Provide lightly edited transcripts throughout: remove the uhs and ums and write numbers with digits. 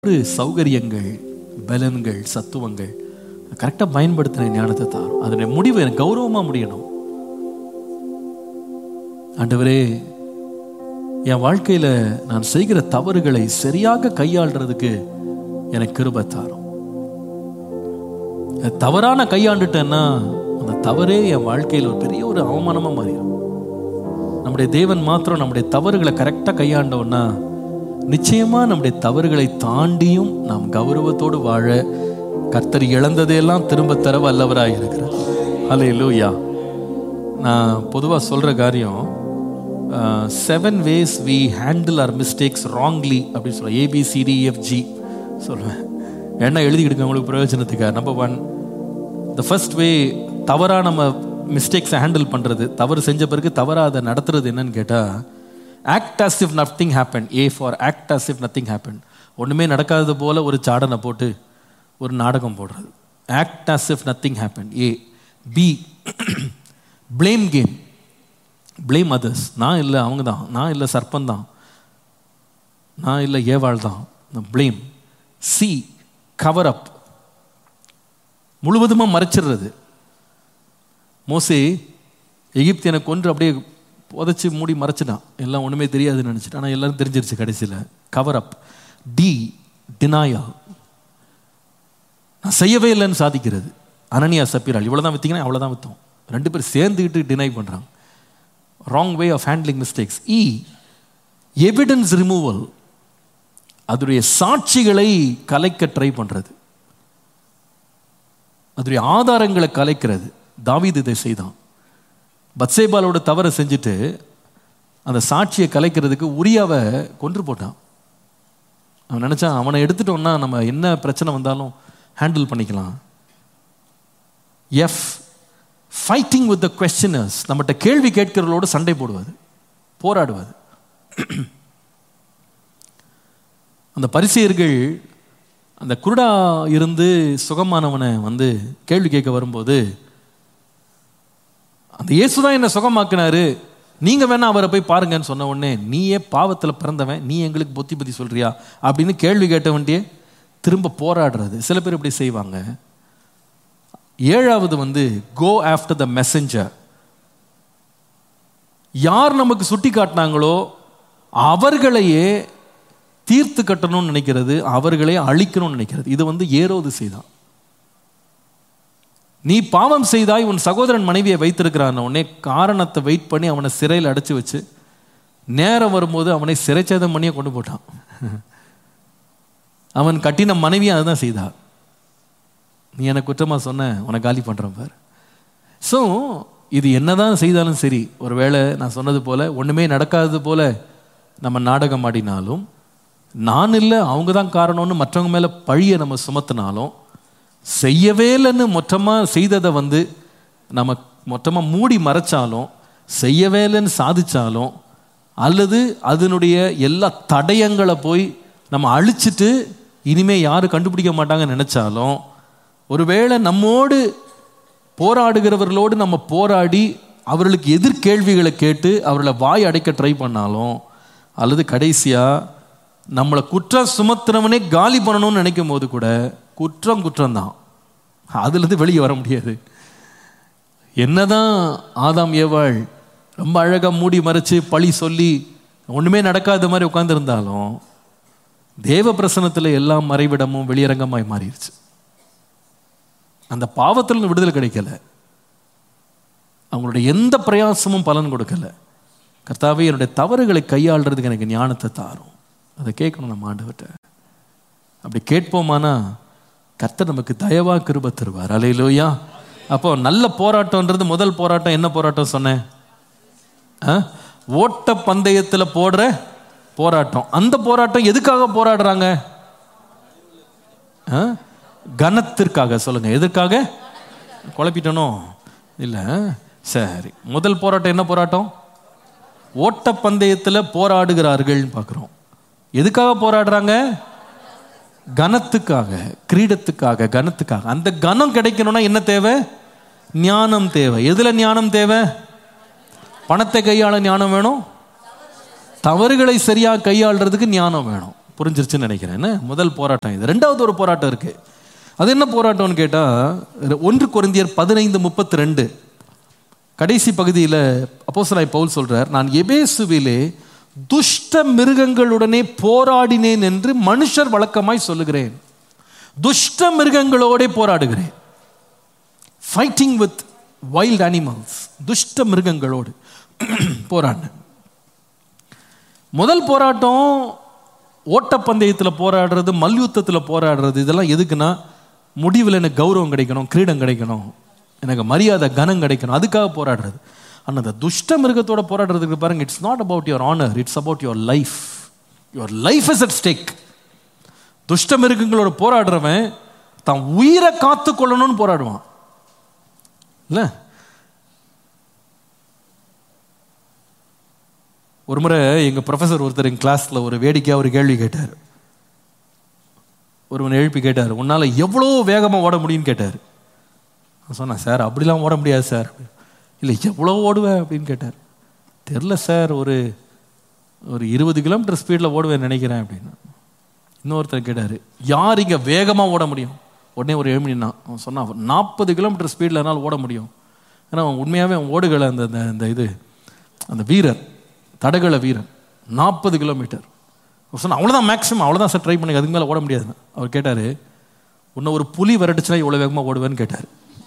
சௌகரியங்கள், பலன்கள், சத்துவங்கள் கரெக்டாக பயன்படுத்தின ஞானத்தை தாரும். அதனுடைய முடிவு எனக்கு கௌரவமாக முடியணும். ஆண்டவரே, என் வாழ்க்கையில நான் செய்கிற தவறுகளை சரியாக கையாளுறதுக்கு எனக்கு கிருபை தாரும். தவறான கையாண்டுட்டேன்னா அந்த தவறே என் வாழ்க்கையில் ஒரு பெரிய ஒரு அவமானமா மாறிடும். நம்முடைய தேவன் மாத்திரம் நம்முடைய தவறுகளை கரெக்டாக கையாண்டோன்னா நிச்சயமா நம்முடைய தவறுகளை தாண்டியும் நாம் கௌரவத்தோடு வாழ கர்த்தர் இழந்ததையெல்லாம் திரும்ப தர வல்லவராக இருக்கிறார். ஹல்லேலூயா. நான் பொதுவாக சொல்ற காரியம் 7 ways we handle our mistakes wrongly அப்படின்னு சொல்லுவேன். ABCDEFG சொல்லுவேன். என்ன எழுதிக்கிட்டு உங்களுக்கு பிரயோஜனத்துக்காக. நம்பர் 1, the first way தவறாக நம்ம மிஸ்டேக்ஸை ஹேண்டில் பண்ணுறது, தவறு செஞ்ச பிறகு தவறாக அதை நடத்துறது என்னன்னு கேட்டால், act as if nothing happened. A for act as if nothing happened. ஒன்றுமே நடக்காதது போல ஒரு சாடனை போட்டு ஒரு நாடகம் போடுறது. act as if nothing happened. A. B, blame game. blame others. நான் இல்லை, அவங்க தான். நான் இல்லை, சர்ப்பந்தான். நான் இல்லை, ஏவாள் தான். blame. C, cover up. முழுவதுமாக மறைச்சிடுறது. மோசே எகிப்தியனை கொன்று அப்படியே புதைச்சி மூடி மறைச்சிட்டான். எல்லாம் ஒன்றுமே தெரியாதுன்னு நினச்சிட்டு. ஆனால் எல்லாரும் தெரிஞ்சிருச்சு கடைசியில். Cover up. D, denial. நான் செய்யவே இல்லைன்னு சாதிக்கிறது. அனனியா சப்பீரால் இவ்வளோதான் விற்றீங்கன்னா அவ்வளோதான் விற்றோம். 2 பேர் சேர்ந்துக்கிட்டு டினை பண்ணுறாங்க. Wrong way of handling mistakes. E, evidence removal. அதோடைய சாட்சிகளை கலைக்க ட்ரை பண்ணுறது, அதோடைய ஆதாரங்களை கலைக்கிறது. தாவீது இதை செய்தான். பத்சேபாலோட தவறை செஞ்சுட்டு அந்த சாட்சியை கலைக்கிறதுக்கு உரியாவை கொன்று போட்டான். அவன் நினைச்சான் அவனை எடுத்துட்டோம்னா நம்ம என்ன பிரச்சனை வந்தாலும் ஹேண்டில் பண்ணிக்கலாம். F, fighting with the குவெஸ்சனர்ஸ். நம்மகிட்ட கேள்வி கேட்கிறவர்களோடு சண்டை போடுவது, போராடுவது. அந்த பரிசேயர்கள் அந்த குருடா இருந்து சுகமானவனை வந்து கேள்வி கேட்க வரும்போது, அந்த இயேசுதான் என்ன சுகமாக்கினாரு, நீங்க வேணா அவரை போய் பாருங்கன்னு சொன்ன உடனே, நீயே பாவத்தில் பிறந்தவன், நீ எங்களுக்கு புத்தி சொல்றியா அப்படின்னு கேள்வி கேட்டவன்ட்டே திரும்ப போராடுறது. சில பேர் இப்படி செய்வாங்க. 7வது வந்து கோ ஆஃப்டர் த மெசஞ்சர். யார் நமக்கு சுட்டி காட்டினாங்களோ அவர்களையே தீர்த்து கட்டணும்னு நினைக்கிறது, அவர்களே அழிக்கணும்னு நினைக்கிறது. இது வந்து ஏரோது செய்தான். நீ பாவம் செய்தாய், உன் சகோதரன் மனைவியை வைத்திருக்கிறான் உடனே காரணத்தை வெயிட் பண்ணி அவனை சிறையில் அடைச்சி வச்சு நேரம் வரும்போது அவனை சிறைச்சேதம் பண்ணியே கொண்டு போட்டான். அவன் கட்டின மனைவியை அதுதான் செய்தா. நீ எனக்கு குற்றமா சொன்ன, உனக்கு காலி பண்றேன் பார். ஸோ இது என்னதான் செய்தாலும் சரி, ஒருவேளை நான் சொன்னது போல ஒண்ணுமே நடக்காதது போல நம்ம நாடகம் ஆடினாலும், நான் இல்லை அவங்க தான் காரணம்னு மற்றவங்க மேல பழியை நம்ம சுமத்தினாலும், செய்யவே இல்லைன்னு மொத்தமாக செய்ததை வந்து நம்ம மொத்தமாக மூடி மறைச்சாலும், செய்யவே இல்லைன்னு சாதிச்சாலும், அல்லது அதனுடைய எல்லா தடயங்களை போய் நம்ம அழிச்சிட்டு இனிமே யாரும் கண்டுபிடிக்க மாட்டாங்கன்னு நினைச்சாலும், ஒருவேளை நம்மோடு போராடுகிறவர்களோடு நம்ம போராடி அவர்களுக்கு எதிர்கேள்விகளை கேட்டு அவர்களை வாய் அடைக்க ட்ரை பண்ணாலும், அல்லது கடைசியா நம்மளை குற்றம் சுமத்துறவனே காலி பண்ணணும்னு நினைக்கும் போது கூட குற்றம் தான். அதுலேருந்து வெளியே வர முடியாது. என்னதான் ஆதாம் ஏவாள் ரொம்ப அழகாக மூடி மறைச்சு பழி சொல்லி ஒன்றுமே நடக்காத மாதிரி உட்கார்ந்துருந்தாலும், தேவ பிரசனத்தில் எல்லா மறைவிடமும் வெளியரங்கமாய் மாறிடுச்சு. அந்த பாவத்தில் விடுதலை கிடைக்கல, அவங்களுடைய எந்த பிரயாசமும் பலன் கொடுக்கல. கர்த்தாவே, என்னுடைய தவறுகளை கையாளுறதுக்கு எனக்கு ஞானத்தை தாரும். அதை கேட்கணும் நம்ம ஆண்டவர்கிட்ட. அப்படி கேட்போமானா கர்த்தர் நமக்கு தயவா கிருபை தருவார். அல்லேலூயா. அப்போ நல்ல போராட்டம்ன்றது முதல் போராட்டம். என்ன போராட்டம் சொன்னேன்? ஓட்ட பந்தயத்தில் போடுற போராட்டம். அந்த போராட்டம் எதுக்காக போராடுறாங்க? கனத்திற்காக. சொல்லுங்க, எதற்காக? குழப்பிட்டனோ இல்லை? சரி, முதல் போராட்டம் என்ன போராட்டம்? ஓட்ட பந்தயத்தில் போராடுகிறார்கள் பார்க்குறோம். எதுக்காக போராடுறாங்க? கனத்துக்காக, கிரீடத்துக்காக, கனத்துக்காக. அந்த கனம் கிடைக்கணும்னா என்ன தேவை? ஞானம் தேவை. எதுல ஞானம் தேவை? பணத்தை கையாள ஞானம் வேணும், தவறுகளை சரியாக கையாளுறதுக்கு ஞானம் வேணும். புரிஞ்சிருச்சுன்னு நினைக்கிறேன். என்ன முதல் போராட்டம் இது. ரெண்டாவது ஒரு போராட்டம் இருக்கு. அது என்ன போராட்டம்னு கேட்டா 1 கொரிந்தியர் 15:32 கடைசி பகுதியில் அப்போஸ்தலனாகிய பவுல் சொல்றார், நான் எபேசுவிலே துஷ்ட மிருகங்களுடனே போராடினேன் என்று மனுஷர் வழக்கமாய் சொல்லுகிறேன். துஷ்ட மிருகங்களோட போராடுகிறேன். Fighting with wild animals. துஷ்ட மிருகங்களோடு போராடினேன். முதல் போராட்டம் ஓட்டப்பந்தயத்தில் போராடுறது, மல்யுத்தத்தில் போராடுறது. இதெல்லாம் எதுக்குன்னா முடிவில் எனக்கு கௌரவம் கிடைக்கணும், கிரீடம் கிடைக்கணும், எனக்கு மரியாதை கனம் கிடைக்கணும், அதுக்காக போராடுறது. ஆனால் அந்த துஷ்ட மிருகத்தோட போராடுறதுக்கு பாருங்க, it's not about your honour, it's about your life. Your life is at stack. துஷ்ட மிருகங்களோட போராடுறவன் தான் உயிரை காத்து கொள்ளணும்னு போராடுவான் இல்ல. ஒரு முறை எங்க ப்ரொஃபசர் ஒருத்தர் எங்க கிளாஸ்ல ஒரு வேடிக்கையா ஒரு கேள்வி கேட்டார். ஒருவன் எழுப்பி கேட்டார், உன்னால எவ்வளோ வேகமா ஓட முடியும்னு கேட்டார். சொன்னேன், சார் அப்படிலாம் ஓட முடியாது சார். இல்லை, எவ்வளோ ஓடுவேன் அப்படின்னு கேட்டார். தெரில சார், ஒரு 20 கிலோமீட்டர் ஸ்பீடில் ஓடுவேன் நினைக்கிறேன் அப்படின்னு. இன்னொருத்தர் கேட்டார், யார் இங்கே வேகமாக ஓட முடியும்? உடனே ஒரு 7 மணி அவன் சொன்னான், 40 கிலோமீட்டர் ஸ்பீடில் என்னால் ஓட முடியும். ஏன்னா அவன் உண்மையாகவே அவன் ஓடுகளை அந்த வீரர், தடகள வீரன் 40 கிலோமீட்டர் சொன்ன. அவ்வளோதான் மேக்ஸிமம், அவ்வளோதான் சார் ட்ரை பண்ணி, அதுக்கு மேலே ஓட முடியாதுன்னு. அவர் கேட்டார், உன்னை ஒரு புலி விரட்டுச்சுன்னா இவ்வளோ வேகமாக ஓடுவேன்னு கேட்டார்.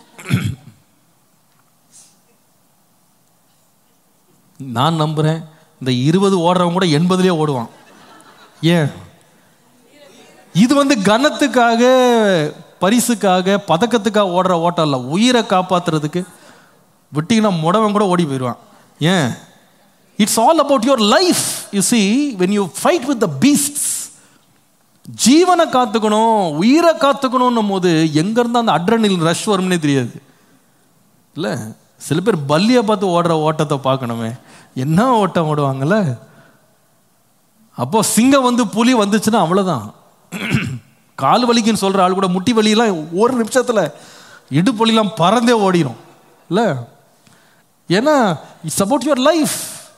நான் நம்புறேன் இந்த 20 ஓடுறவங்க கூட 80லேயே ஓடுவான். ஏன்? இது கனத்துக்காக, பரிசுக்காக, பதக்கத்துக்காக ஓடுற ஓட்டம் இல்லை. உயிரை காப்பாத்துறதுக்கு விட்டீங்கன்னா முடவன் கூட ஓடி போயிடுவான். ஏன்? It's all about your life. You see, when you fight with the beasts, ஜீவனை காத்துக்கணும், உயிரை காத்துக்கணும் போது எங்க இருந்தா அந்த அட்ரினலின் ரஷ் வரும்னே தெரியாது இல்ல. சில பேர் பல்லியை பார்த்து ஓடுற ஓட்டத்தை பார்க்கணுமே, என்ன ஓட்டம் ஓடுவாங்கல்ல. அப்போ சிங்கம் புலி வந்துச்சுன்னா அவ்வளவுதான். கால் வலிக்குன்னு சொல்ற ஆள் கூட முட்டி வலியெல்லாம் ஒரு நிமிஷத்துல இடுப்பொலிலாம் பறந்தே ஓடிடும் இல்ல. ஏன்னா it's about your life.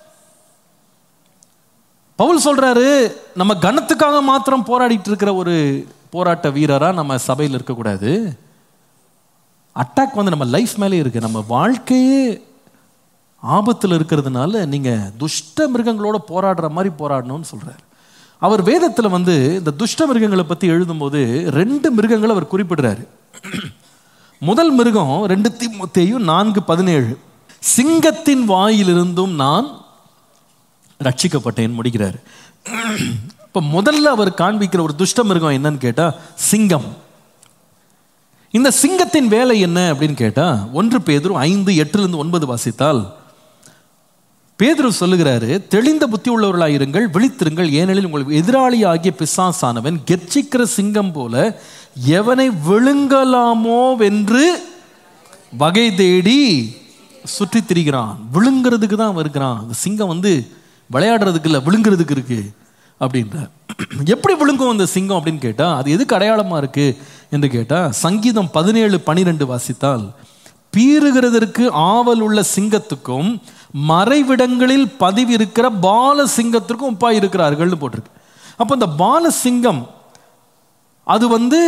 Pavul சொல்றாரு, நம்ம கனத்துக்காக மாத்திரம் போராடிட்டு இருக்கிற ஒரு போராட்ட வீரரா நம்ம சபையில் இருக்கக்கூடாது. அட்டாக் நம்ம லைஃப் மேலே இருக்கு. நம்ம வாழ்க்கையே ஆபத்தில் இருக்கிறதுனால நீங்க துஷ்ட மிருகங்களோட போராடுற மாதிரி போராடணும்னு சொல்றாரு. அவர் வேதத்தில் இந்த துஷ்ட மிருகங்களை பத்தி எழுதும்போது 2 மிருகங்களை அவர் குறிப்பிடுறாரு. முதல் மிருகம் 2 தீமோத்தேயு 4:17, சிங்கத்தின் வாயிலிருந்தும் நான் ரட்சிக்கப்பட்டேன் முடிக்கிறார். இப்ப முதல்ல அவர் காண்பிக்கிற ஒரு துஷ்ட மிருகம் என்னன்னு கேட்டா சிங்கம். இந்த சிங்கத்தின் வேலை என்ன அப்படின்னு கேட்டா 1 பேதுரு 5:8-9 வாசித்தால் பேதுரு சொல்லுகிறாரு, தெளிந்த புத்தி உள்ளவர்களாயிருங்கள், விழித்திருங்கள், ஏனெனில் உங்களுக்கு எதிராளி ஆகிய பிசாசானவன் கெர்ச்சிக்கிற சிங்கம் போல எவனை விழுங்கலாமோ வென்று வகை தேடி சுற்றி திரிகிறான். விழுங்கிறதுக்கு தான் இருக்கிறான். அந்த சிங்கம் விளையாடுறதுக்கு இல்லை, விழுங்குறதுக்கு இருக்கு அப்படின்ற. எப்படி விழுங்கும் அந்த சிங்கம் அப்படின்னு கேட்டா அது எதுக்கு அடையாளமா இருக்கு என்று கேட்டா சங்கீதம் 17:12 வாசித்தால், பீறுகிறதற்கு ஆவல் உள்ள சிங்கத்துக்கும் மறைவிடங்களில் பதிவு இருக்கிற பால சிங்கத்திற்கும் ஒப்பாய் இருக்கிறார்கள் போட்டிருக்கு. அப்ப இந்த பால சிங்கம் அது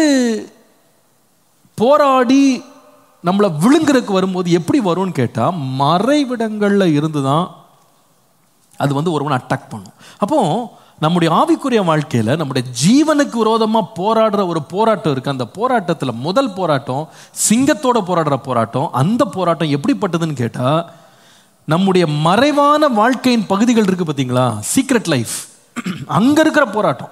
போராடி நம்மளை விழுங்குறதுக்கு வரும்போது எப்படி வரும்னு கேட்டா மறைவிடங்கள்ல இருந்துதான் அது ஒருவனை அட்டாக் பண்ணும். அப்போ நம்முடைய ஆவிக்குரிய வாழ்க்கையில நம்முடைய ஜீவனுக்கு விரோதமா போராடுற ஒரு போராட்டம் இருக்கு. அந்த போராட்டத்துல முதல் போராட்டம் சிங்கத்தோட போராடுற போராட்டம். அந்த போராட்டம் எப்படிப்பட்டதுன்னு கேட்டா நம்முடைய மறைவான வாழ்க்கையின் பகுதிகள் இருக்கு பாத்தீங்களா, சீக்ரெட் லைஃப், அங்க இருக்கிற போராட்டம்.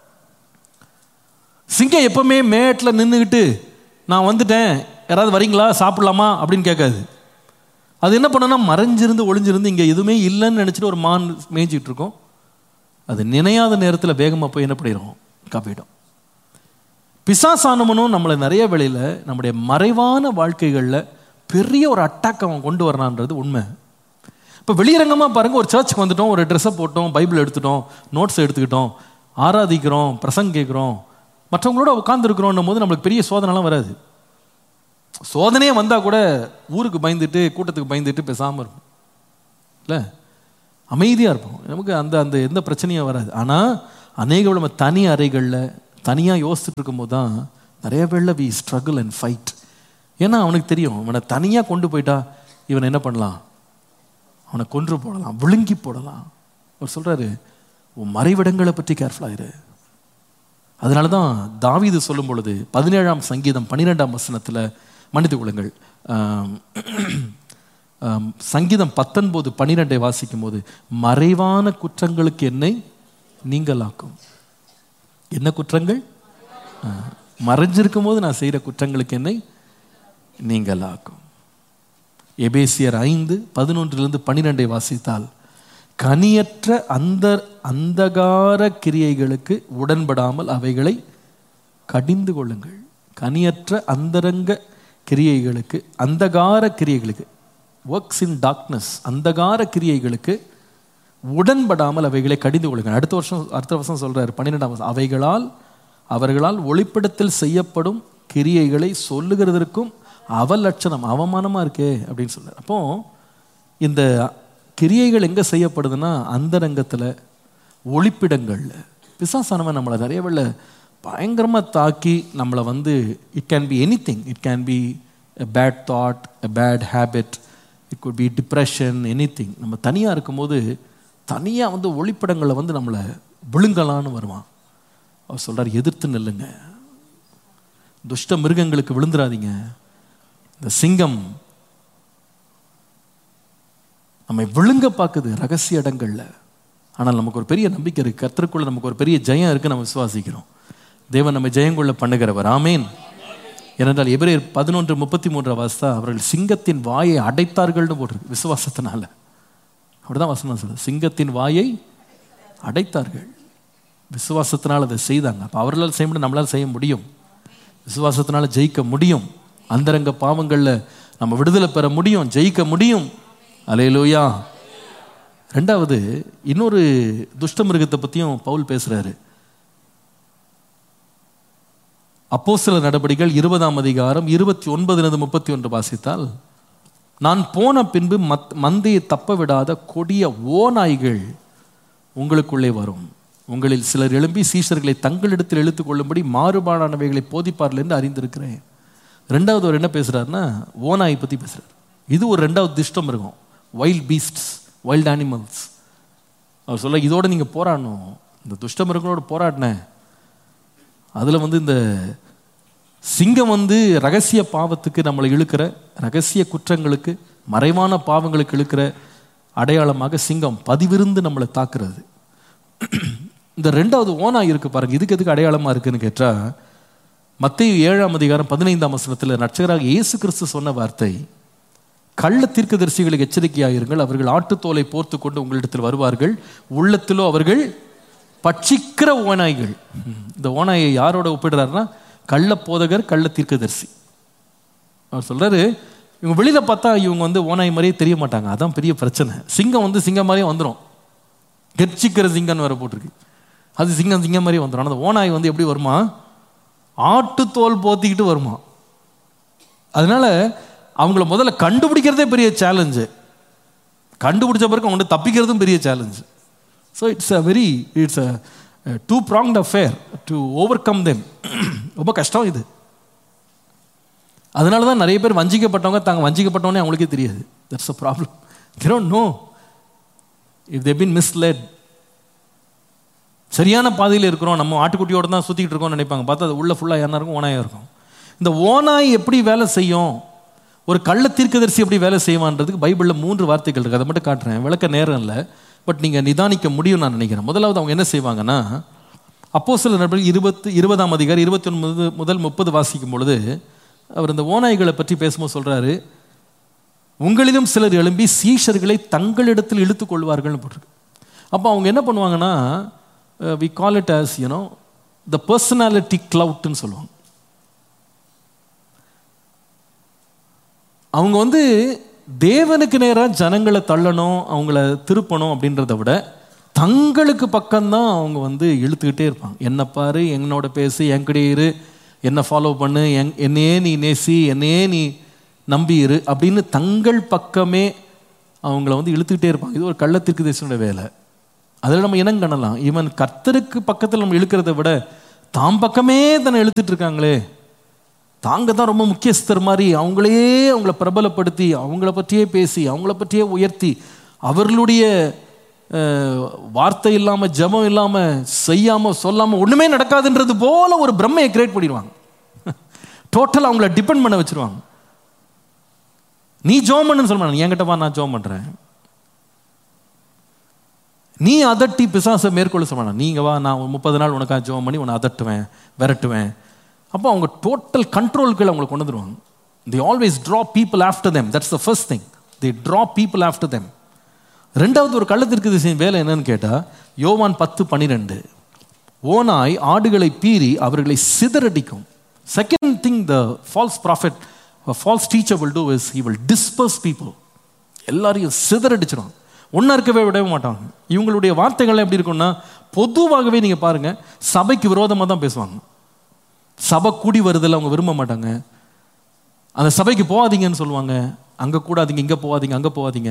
சிங்கம் எப்பவுமே மேட்ல நின்றுகிட்டு நான் வந்துட்டேன், யாராவது வரீங்களா சாப்பிடலாமா அப்படின்னு கேட்காது. அது என்ன பண்ணனா மறைஞ்சிருந்து ஒளிஞ்சிருந்து இங்க எதுவுமே இல்லைன்னு நினைச்சிட்டு ஒரு மான் மேய்ஞ்சிட்டு இருக்கும். அது நினையாத நேரத்தில் வேகமாக போய் என்ன பண்ணிடும், காப்பிடும். பிசாசானவனும் நம்மளை நிறைய வேளையில நம்முடைய மறைவான வாழ்க்கைகளில் பெரிய ஒரு அட்டாக் அவன் கொண்டு வரான்றது உண்மை. இப்போ வெளியரங்கமாக பாருங்க, ஒரு சர்ச்சுக்கு வந்துட்டோம், ஒரு ட்ரெஸ்ஸை போட்டோம், பைபிள் எடுத்துட்டோம், நோட்ஸ் எடுத்துக்கிட்டோம், ஆராதிக்கிறோம், பிரசங்கம் கேட்குறோம், மற்றவங்களோட உட்காந்துருக்கிறோம் போது நம்மளுக்கு பெரிய சோதனைலாம் வராது. சோதனையே வந்தால் கூட ஊருக்கு பயந்துட்டு கூட்டத்துக்கு பயந்துட்டு பேசாமல் இருக்கும் இல்லை, அமைதியாக இருப்போம். நமக்கு அந்த எந்த பிரச்சனையும் வராது. ஆனால் அநேக நம்ம தனி அறைகளில் தனியாக யோசிச்சுட்டு இருக்கும்போது தான் நிறைய பேரில் வி ஸ்ட்ரகிள் அண்ட் ஃபைட். ஏன்னா அவனுக்கு தெரியும் அவனை தனியாக கொண்டு போயிட்டா இவனை என்ன பண்ணலாம், அவனை கொன்று போடலாம், விழுங்கி போடலாம். அவர் சொல்கிறாரு, உன் மறைவிடங்களை பற்றி கேர்ஃபுல்லாயிரு. அதனால தான் தாவீது சொல்லும் பொழுது 17ஆம் சங்கீதம் 12ஆம் வசனத்தில், மன்னித்துக் கொள்ளுங்கள், சங்கீதம் 19:12 வாசிக்கும் போது, மறைவான குற்றங்களுக்கு என்னை நீங்களாக்கும். என்ன குற்றங்கள்? மறைஞ்சிருக்கும் போது நான் செய்கிற குற்றங்களுக்கு என்னை நீங்களாக்கும். எபேசியர் 5:11-12 வாசித்தால், கனியற்ற அந்தகார கிரியைகளுக்கு உடன்படாமல் அவைகளை கடிந்து கொள்ளுங்கள். கனியற்ற அந்தரங்க கிரியைகளுக்கு, அந்தகார கிரியைகளுக்கு, ஒர்க்ஸ் இன் டார்க்னஸ், அந்தகார கிரியைகளுக்கு உடன்படாமல் அவைகளை கடிந்து கொள்ளுங்கள். அடுத்த வருஷம் சொல்றாரு 12ஆம் வசனம், அவர்களால் ஒளிப்படத்தில் செய்யப்படும் கிரியைகளை சொல்லுகிறதற்கும் அவலட்சணம், அவமானமா இருக்கே அப்படின்னு சொல்றாரு. அப்போ இந்த கிரியைகள் எங்க செய்யப்படுதுன்னா அந்தரங்கத்துல, ஒளிப்பிடங்கள்ல. பிசாசானவன் நம்மளை நிறைய வேளை பயங்கரமா தாக்கி நம்மளை it can be anything. It can be a bad thought, a bad habit, it could be depression, anything. நம்ம தனியா இருக்கும்போது தனியா ஒளிப்படங்களை நம்மளை விழுங்கலான்னு வருவான். அவர் சொல்றாரு, எதிர்த்து நில்லுங்க, துஷ்ட மிருகங்களுக்கு விழுந்துடாதீங்க. இந்த சிங்கம் நம்மை விழுங்க பார்க்குது ரகசிய இடங்கள்ல. ஆனால் நமக்கு ஒரு பெரிய நம்பிக்கை இருக்கு, கர்த்தருக்குள்ள நமக்கு ஒரு பெரிய ஜெயம் இருக்கு, நம்ம விசுவாசிக்கிறோம். தேவன் நம்ம ஜெயங்கொள்ள பண்ணுகிறவர். ஆமேன். ஏனென்றால் எபிரேயர் 11:33 வாசித்தா, அவர்கள் சிங்கத்தின் வாயை அடைத்தார்கள்னு போட்டிருக்கு. விசுவாசத்தினால. அப்படிதான் வசனம் சொல்லுது, சிங்கத்தின் வாயை அடைத்தார்கள். விசுவாசத்தினால் அதை செய்தாங்க. அப்போ அவர்களால் செய்ய முடியும், நம்மளால் செய்ய முடியும். விசுவாசத்தினால ஜெயிக்க முடியும். அந்தரங்க பாவங்களில் நம்ம விடுதலை பெற முடியும், ஜெயிக்க முடியும். அல்லேலூயா. ரெண்டாவது, இன்னொரு துஷ்ட மிருகத்தை பற்றியும் பவுல் பேசுறாரு. அப்போஸ்தலர் நடபடிகள் 20ஆம் அதிகாரம் 29-31 வாசித்தால், நான் போன பின்பு மந்தையை தப்ப விடாத கொடிய ஓநாய்கள் உங்களுக்குள்ளே வரும். உங்களில் சிலர் எழும்பி சீஷர்களை தங்களிடத்தில் இழுத்துக் கொள்ளும்படி மாறுபாடானவைகளை போதிப்பார்கள் என்று அறிந்திருக்கிறேன். ரெண்டாவது அவர் என்ன பேசுறாருன்னா, ஓநாயை பற்றி பேசுறாரு. இது ஒரு ரெண்டாவது துஷ்டம் மிருகம், வைல்ட் பீஸ்ட்ஸ், வைல்ட் அனிமல்ஸ். அவர் சொல்ல, இதோட நீங்க போராடணும். இந்த துஷ்ட மிருகங்களோட போராடினேன். அதுல இந்த சிங்கம் ரகசிய பாவத்துக்கு நம்மளை இழுக்கிற, ரகசிய குற்றங்களுக்கு, மறைவான பாவங்களுக்கு இழுக்கிற அடையாளமாக சிங்கம் பதிவிருந்து நம்மளை தாக்குறது. இந்த ரெண்டாவது ஓனாய் இருக்கு பாருங்க, இதுக்கு எதுக்கு அடையாளமா இருக்குன்னு கேட்டா, மத்தேயு 7ஆம் அதிகாரம் 15ஆம் வசனத்தில் ரட்சகராக இயேசு கிறிஸ்து சொன்ன வார்த்தை, கள்ள தீர்க்கதரிசிகளுக்கு எச்சரிக்கையாயிருங்கள், அவர்கள் ஆட்டுத்தோலை போர்த்து கொண்டு உங்களிடத்தில் வருவார்கள், உள்ளத்திலோ அவர்கள் பட்சிக்கிற ஓநாய்கள். இந்த ஓநாயை யாரோட ஒப்பிடுறாருன்னா, கள்ள போதகர், கள்ள தீர்க்கதரிசி. அவர் சொல்றாரு, இவங்க வெளியில பார்த்தா இவங்க ஓநாய் மாதிரியே தெரிய மாட்டாங்க. அதான் பெரிய பிரச்சனை. சிங்கம் சிங்கம் மாதிரியே வந்துடும், கெர்ச்சிக்கிற சிங்கம்னு வர போட்டிருக்கு. அது சிங்கம் சிங்கம் மாதிரியே வந்துடும். அந்த ஓநாய் எப்படி வருமா, ஆட்டுத்தோல் போத்திக்கிட்டு வருமா. அதனால அவங்கள முதல்ல கண்டுபிடிக்கிறதே பெரிய சேலஞ்சு, கண்டுபிடிச்ச பிறகு அவங்க தப்பிக்கிறதும் பெரிய challenge. So it's a two-pronged affair to overcome them. ரொம்ப கஷ்டம் இது. அதனால தான் நிறைய பேர் வஞ்சிக்கப்பட்டவங்க தாங்க வஞ்சிக்கப்பட்டவனே அவங்களுக்கே தெரியாது. That's a problem. They don't know if they've been misled. சரியான பாதையில் இருக்கிறோம், நம்ம ஆட்டுக்குட்டியோட தான் சுற்றிக்கிட்டு இருக்கோம்னு நினைப்பாங்க. பார்த்தா அது உள்ள ஃபுல்லாக என்ன இருக்கும், ஓனாயாக இருக்கும். இந்த ஓனாய் எப்படி வேலை செய்யும், ஒரு கள்ள தீர்க்கதரிசி எப்படி வேலை செய்வான்றதுக்கு பைபிளில் 3 வார்த்தைகள் இருக்குது. அதை மட்டும் காட்டுறேன், விளக்க நேரம் இல்லை, பட் நீங்கள் நிதானிக்க முடியும் நான் நினைக்கிறேன். முதலாவது அவங்க என்ன செய்வாங்கன்னா, அப்போஸ்தலர் நடபடிகள் 20ஆம் அதிகாரம் 29 முதல் 30 வாசிக்கும் பொழுது அவர் இந்த ஓநாய்களை பற்றி பேசும்போது சொல்றாரு, உங்களிலும் சிலர் எழும்பி சீஷர்களை தங்களிடத்தில் இழுத்துக் கொள்வார்கள் போட்டிருக்கு. அப்போ அவங்க என்ன பண்ணுவாங்கன்னா, we call it as the personality clout ன்னு சொல்லுவாங்க. அவங்க தேவனுக்கு நேராக ஜனங்களை தள்ளணும், அவங்கள திருப்பணும் அப்படின்றத விட தங்களுக்கு பக்கம்தான் அவங்க இழுத்துக்கிட்டே இருப்பாங்க. என்னை பாரு, என்னோட பேசு, என்கிட்ட இரு, என்னை ஃபாலோ பண்ணு, என்னையே நீ நேசி, என்னையே நீ நம்பியிரு அப்படின்னு தங்கள் பக்கமே அவங்கள இழுத்துக்கிட்டே இருப்பாங்க. இது ஒரு கள்ள தீர்க்கதரிசியோட வேலை. அதில் நம்ம இனம் காணலாம். ஈவன் கர்த்தருக்கு பக்கத்தில் நம்ம இழுக்கிறத விட தாம் பக்கமே தானே இழுத்துட்டு இருக்காங்களே. தாங்க தான் ரொம்ப முக்கியஸ்தர் மாதிரி அவங்கள பிரபலப்படுத்தி அவங்கள பற்றியே பேசி அவங்கள பற்றியே உயர்த்தி அவர்களுடைய வார்த்தை இல்லாம ஜெபம் இல்லாம செய்யாம சொல்லாம ஒண்ணுமே நடக்காதுன்றது போல ஒரு பிரம்மையை கிரியேட் பண்ணிடுவாங்க. டோட்டல் அவங்கள டிபெண்ட் பண்ண வச்சிருவாங்க. நீ ஜெபம் பண்ணுன்னு சொல்ல, என்கிட்ட வா நான் ஜெபம் பண்றேன். நீ அதட்டி பிசாசை மேற்கொள்ள சொல்ல, நீங்க வா நான் 30 நாள் உனக்காக ஜெபம் பண்ணி உன்னை அதட்டுவேன் விரட்டுவேன். அப்போ அவங்க டோட்டல் கண்ட்ரோலுக்குள்ள அவங்களை கொண்டு வந்துருவாங்க. They always draw people after them. That's the first thing. They draw people after them. ரெண்டாவது ஒரு கள்ளத்திற்கு செய்யும் வேலை என்னன்னு கேட்டா, யோவான் 10:12, ஓநாய் ஆடுகளை பீறி அவர்களை சிதறடிக்கும். Second thing the false prophet or false teacher will do is he will disperse people. எல்லாரையும் சிதறடிச்சிடும், ஒன்னா இருக்கவே விடவே மாட்டாங்க. இவங்களுடைய வார்த்தைகள் எப்படி இருக்கும்னா, பொதுவாகவே நீங்க பாருங்க சபைக்கு விரோதமாக தான் பேசுவாங்க. சபை கூடி வருதில்ல அவங்க விரும்ப மாட்டாங்க. அந்த சபைக்கு போகாதீங்கன்னு சொல்லுவாங்க, அங்க கூடாதீங்க, இங்க போகாதீங்க, அங்க போகாதீங்க.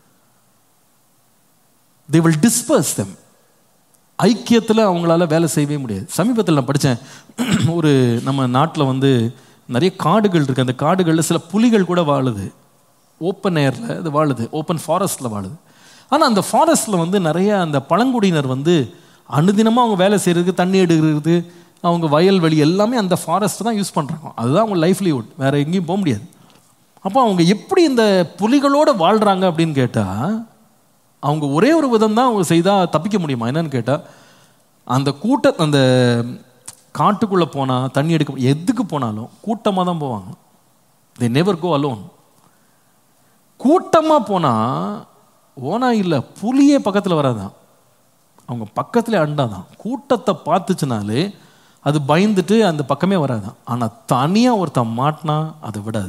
They will disperse them. ஐக்கியத்தில் அவங்களால வேலை செய்யவே முடியாது. சமீபத்தில் நான் படித்தேன், ஒரு நம்ம நாட்டில் வந்து நிறைய காடுகள் இருக்கு. அந்த காடுகளில் சில புலிகள் கூட வாழுது, ஓப்பன் ஏரில் அது வாழுது, ஓப்பன் ஃபாரஸ்டில் வாழுது. ஆனால் அந்த ஃபாரஸ்டில் வந்து நிறைய அந்த பழங்குடியினர் வந்து அனுதினமாக அவங்க வேலை செய்கிறதுக்கு, தண்ணி எடுக்கிறது, அவங்க வயல்வெளி எல்லாமே அந்த ஃபாரஸ்ட் தான் யூஸ் பண்ணுறாங்க. அதுதான் அவங்க லைஃப்லிஹுட், வேறு எங்கேயும் போக முடியாது. அப்போ அவங்க எப்படி இந்த புலிகளோடு வாழ்கிறாங்க அப்படின்னு கேட்டால், அவங்க ஒரே ஒரு விதம் தான் அவங்க செய்தால் தப்பிக்க முடியுமா என்னன்னு கேட்டால், அந்த அந்த காட்டுக்குள்ளே போனால் தண்ணி எடுக்க எதுக்கு போனாலும் கூட்டமாக தான் போவாங்க. they never go alone. கூட்டமாக போனால் ஓனா இல்லை புலியே பக்கத்தில் வராதான், அவங்க பக்கத்தில் அண்டாதான். கூட்டத்தை பார்த்துச்சுனாலே அது பயந்துட்டு அந்த பக்கமே வராதான். ஆனால் தனியாக ஒருத்தன் மாட்டினா அதை விடாது.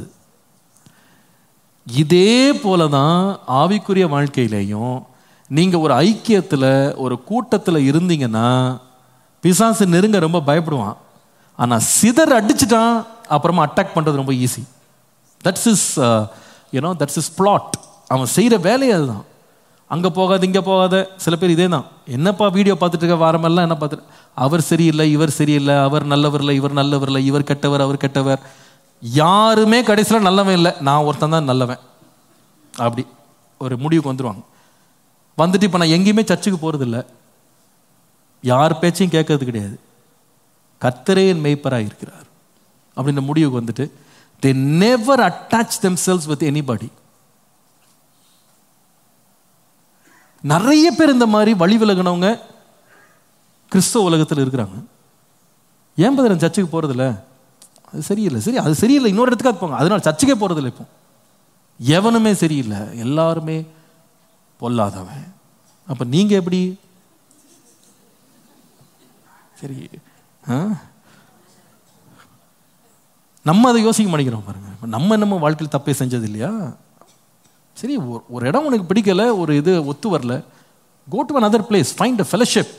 இதே போல தான் ஆவிக்குரிய வாழ்க்கையிலையும் நீங்கள் ஒரு ஐக்கியத்தில் ஒரு கூட்டத்தில் இருந்தீங்கன்னா பிசாசு நெருங்க ரொம்ப பயப்படுவான். ஆனால் சிதற அடிச்சுட்டான் அப்புறமா அட்டாக் பண்ணுறது ரொம்ப ஈஸி. That's is plot. அவன் செய்கிற வேலையை அதுதான். அங்கே போகாது இங்கே போகாத. சில பேர் இதே தான், என்னப்பா வீடியோ பார்த்துட்டு இருக்க வாரமெல்லாம் என்ன பார்த்துட்டு, அவர் சரியில்லை இவர் சரியில்லை, அவர் நல்லவர் இல்லை இவர் நல்லவர் இல்லை, இவர் கெட்டவர் அவர் கெட்டவர், யாருமே கடைசியில் நல்லவன் இல்லை, நான் ஒருத்தன் தான் நல்லவன், அப்படி ஒரு முடிவுக்கு வந்துடுவாங்க. வந்துட்டு இப்போ நான் எங்கேயுமே சர்ச்சுக்கு போகிறதில்ல, யார் பேச்சையும் கேட்கறது கிடையாது, கர்த்தரே என் மேய்ப்பராக இருக்கிறார் அப்படின்ற முடிவுக்கு வந்துட்டு they never attach themselves with anybody. நிறைய பேர் இந்த மாதிரி வழி விலகினவங்க கிறிஸ்தவ உலகத்தில் இருக்கிறாங்க. ஏன் பதில் சர்ச்சுக்கு போகிறதில்ல, அது சரியில்லை, சரி அது சரியில்லை, இன்னொரு இடத்துக்காக போங்க, அதனால சர்ச்சுக்கே போகிறதில்ல. இப்போ எவனுமே சரியில்லை, எல்லாருமே பொல்லாதவன். அப்போ நீங்கள் எப்படி சரி? நம்ம அதை யோசிக்க மாட்டேங்கிறோம் பாருங்க. நம்ம நம்ம வாழ்க்கையில் தப்பே செஞ்சது இல்லையா? சரி, ஒரு இடம் உனக்கு பிடிக்கல, ஒரு இது ஒத்து வரல, go to another place, find a fellowship.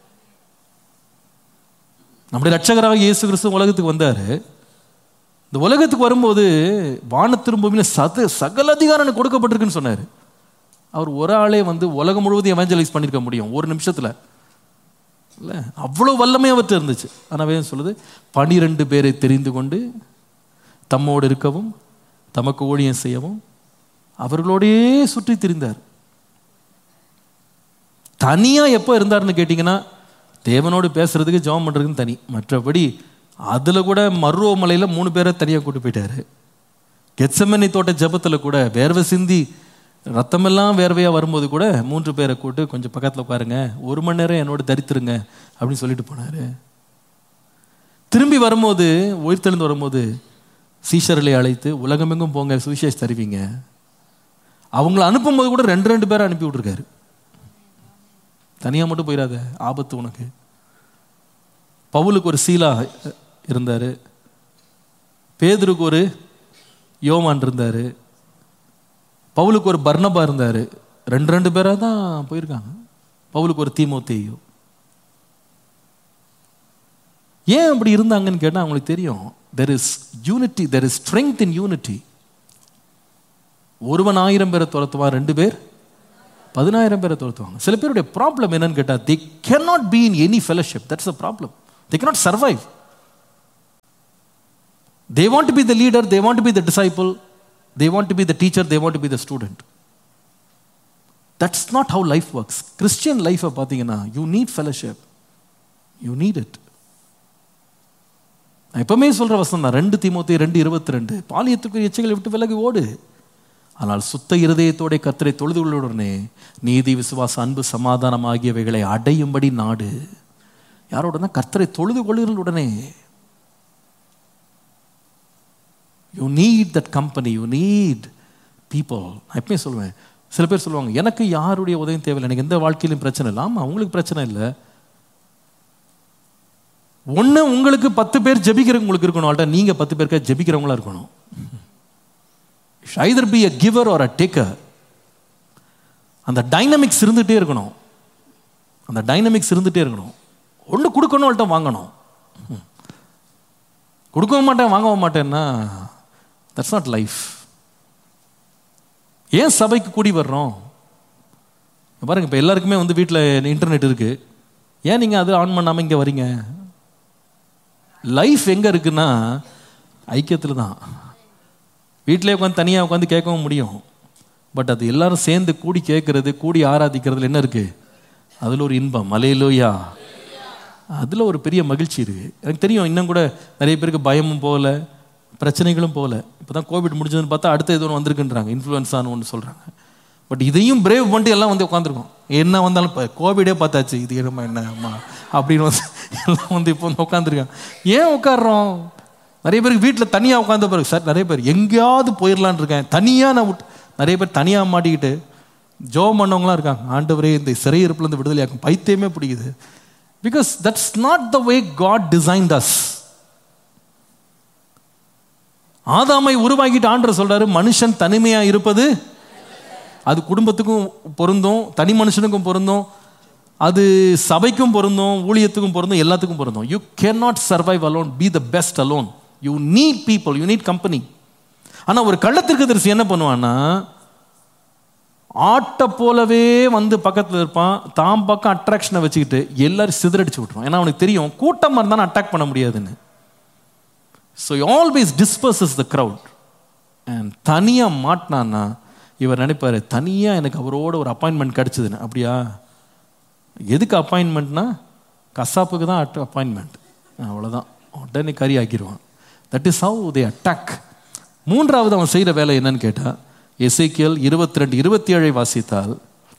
நம்முடைய ரட்சகராக இயேசு கிறிஸ்து உலகத்துக்கு வந்தாரு. இந்த உலகத்துக்கு வரும்போது வானத்திலும் பூமியிலும் சகல அதிகாரம் எனக்கு கொடுக்கப்பட்டிருக்குன்னு சொன்னார். அவர் ஒரு ஆளே வந்து உலகம் முழுவதும் எவாஞ்சலைஸ் பண்ணியிருக்க முடியும் ஒரு நிமிஷத்தில் இல்லை, அவ்வளோ வல்லமை அவர்கிட்ட இருந்துச்சு. ஆனால் சொல்லுது, 12 பேரை தெரிந்து கொண்டு தம்மோடு இருக்கவும் தமக்கு ஊழியம் செய்யவும் அவர்களோடையே சுற்றி திரிந்தார். தனியாக எப்போ இருந்தார்னு கேட்டிங்கன்னா, தேவனோடு பேசுறதுக்கு ஜெபம் பண்ணுறதுக்குன்னு தனி, மற்றபடி அதில் கூட மருவமலையில் 3 பேரை தனியாக கூட்டு போயிட்டாரு. கெத்செமனே தோட்ட ஜெபத்தில் கூட வேர்வை சிந்தி ரத்தமெல்லாம் வேர்வையாக வரும்போது கூட 3 பேரை கூட்டு கொஞ்சம் பக்கத்தில் உட்காருங்க, 1 மணி நேரம் என்னோட தரித்துருங்க அப்படின்னு சொல்லிட்டு போனார். திரும்பி வரும்போது, உயிர்த்தெழுந்து வரும்போது சீஷர்களை அழைத்து உலகமெங்கும் போங்க, சுவிசேஷம் தருவீங்க. அவங்கள அனுப்பும்போது கூட 2 பேரை அனுப்பி விட்டுருக்காரு. தனியாக மட்டும் போயிடாத, ஆபத்து உனக்கு. பவுலுக்கு ஒரு சீலா இருந்தார், பேதுருக்கு ஒரு யோவான் இருந்தார், பவுலுக்கு ஒரு பர்னபா இருந்தார். 2 பேராக தான் போயிருக்காங்க. பவுலுக்கு ஒரு தீமோத்தேயு. ஏன் அப்படி இருந்தாங்கன்னு கேட்டால் அவங்களுக்கு தெரியும், there is unity, there is strength in unity. ஒருவன் 1000 பேரை துரத்துவான், 2 பேர் 10,000 பேரை துரத்துவாங்க. சில பேருடைய ப்ராப்ளம் என்னன்னு கேட்டால், they cannot be in any fellowship. That's the problem. They cannot survive. They want to be the leader, they want to be the disciple, they want to be the teacher, they want to be the student. That's not how life works. Christian life பார்த்தீங்கன்னா, you need fellowship. You need it. நான் எப்பவுமே சொல்ற வசனம் தான், 2 தீமோத்தேயு 2:22, பாலியத்துக்குரிய இச்சைகளை விட்டு விலகி ஓடு, ஆனால் சுத்த இருதயத்தோட கர்த்தரை தொழுது கொள்ளுடனே நீதி, விசுவாச, அன்பு, சமாதானம் ஆகியவைகளை அடையும்படி நாடு. யாரோடனா? கர்த்தரை தொழுது கொள்ளுடனே. You need that company, you need people. நான் எப்பவுமே சொல்லுவேன், சில பேர் சொல்லுவாங்க, எனக்கு யாருடைய உதவியும் தேவையில்லை, எனக்கு எந்த வாழ்க்கையிலும் பிரச்சனை இல்லை. ஆமா, உங்களுக்கு பிரச்சனை இல்லை. ஒன்று, உங்களுக்கு 10 பேர் ஜெபிக்கிறவங்களுக்கு இருக்கணும், நீங்க 10 பேருக்கு ஜெபிக்கிறவங்களா இருக்கணும். either be a giver or a taker. அந்த டைனமிக்ஸ் இருந்துகிட்டே இருக்கணும். அந்த டைனமிக்ஸ் இருந்துகிட்டே இருக்கணும். ஒன்று கொடுக்கணும், வாங்கணும். கொடுக்கவும் மாட்டேன், வாங்கவும் மாட்டேன்னா தட்ஸ் நாட் லைஃப். ஏன் சபைக்கு கூடி வர்றோம்? பாருங்க, இப்போ எல்லாருக்குமே வந்து வீட்டில் இன்டர்நெட் இருக்கு. ஏன் நீங்கள் அது ஆன் பண்ணாமல் இங்கே வரீங்க? லைஃப் எங்கே இருக்குன்னா ஐக்கியத்தில் தான். வீட்டிலே உட்காந்து தனியாக உட்காந்து கேட்கவும் முடியும். பட் அது எல்லாரும் சேர்ந்து கூடி கேட்கறது, கூடி ஆராதிக்கிறதுல என்ன இருக்கு? அதில் ஒரு இன்பம். அல்லேலூயா. அதில் ஒரு பெரிய மகிழ்ச்சி இருக்கு. எனக்கு தெரியும், இன்னும் கூட நிறைய பேருக்கு பயமும் போகல, பிரச்சனைகளும் போகல. இப்போ தான் கோவிட் முடிஞ்சதுன்னு பார்த்தா அடுத்த ஏதோ ஒன்று வந்திருக்குன்றாங்க, இன்ஃப்ளூயன்ஸான்னு ஒன்று சொல்கிறாங்க. பட் இதையும் பிரேவ் பண்ணிட்டு எல்லாம் வந்து உட்காந்துருக்கோம். என்ன வந்தாலும் இப்போ கோவிடே பார்த்தாச்சு, இது என்னம்மா அப்படின்னு வந்து எல்லாம் வந்து இப்போ வந்து உட்காந்துருக்காங்க. ஏன் உட்காடுறோம்? நிறைய பேருக்கு வீட்டில் தனியாக உட்காந்த பிறகு, சார் நிறைய பேர் எங்கேயாவது போயிடலான் இருக்கேன், தனியாக நான் விட்டு, நிறைய பேர் தனியாக மாட்டிக்கிட்டு ஜோம் பண்ணவங்களாம் இருக்காங்க. ஆண்டவரே, இந்த சிறையிருப்புலேருந்து விடுதலையாக்கும். பைத்தியமே பிடிக்குது. Because that's not the way God designed us. ஆதாமை உருவாக்கிட்டு ஆண்டவர் சொல்றாரு, மனுஷன் தனிமையா இருப்பது அது குடும்பத்துக்கும் பொருந்தும், தனி மனுஷனுக்கும் பொருந்தும், அது சபைக்கும் பொருந்தும், ஊழியத்துக்கும் பொருந்தும், எல்லாத்துக்கும் பொருந்தும். You cannot survive alone, be the best alone. You need people, you need company. ஆனா ஒரு கள்ளத்திற்கு தரிசி என்ன பண்ணுவான்னா, ஆட்டை போலவே வந்து பக்கத்தில் இருப்பான், தாம் பக்கம் அட்ராக்ஷனை வச்சுக்கிட்டு எல்லாரும் சிதறடிச்சு விட்டுருவான். ஏன்னா அவனுக்கு தெரியும் கூட்டமாக இருந்தாலும் அட்டாக் பண்ண முடியாதுன்னு. So always டிஸ்பர்சஸ் the crowd. And தனியாக மாட்டினான்னா இவர் நினைப்பாரு, தனியாக எனக்கு அவரோட ஒரு அப்பாயின்மெண்ட் கிடச்சிதுன்னு. அப்படியா? எதுக்கு அப்பாயின்மெண்ட்னா கசாப்புக்கு தான் அப்பாயின்மெண்ட், அவ்வளோதான். உடனே கறி ஆக்கிடுவான். That is how they attack. மூன்றாவது அவன் செய்கிற வேலை என்னன்னு கேட்டால், எசேக்கியேல் 22:27 வாசித்தால்,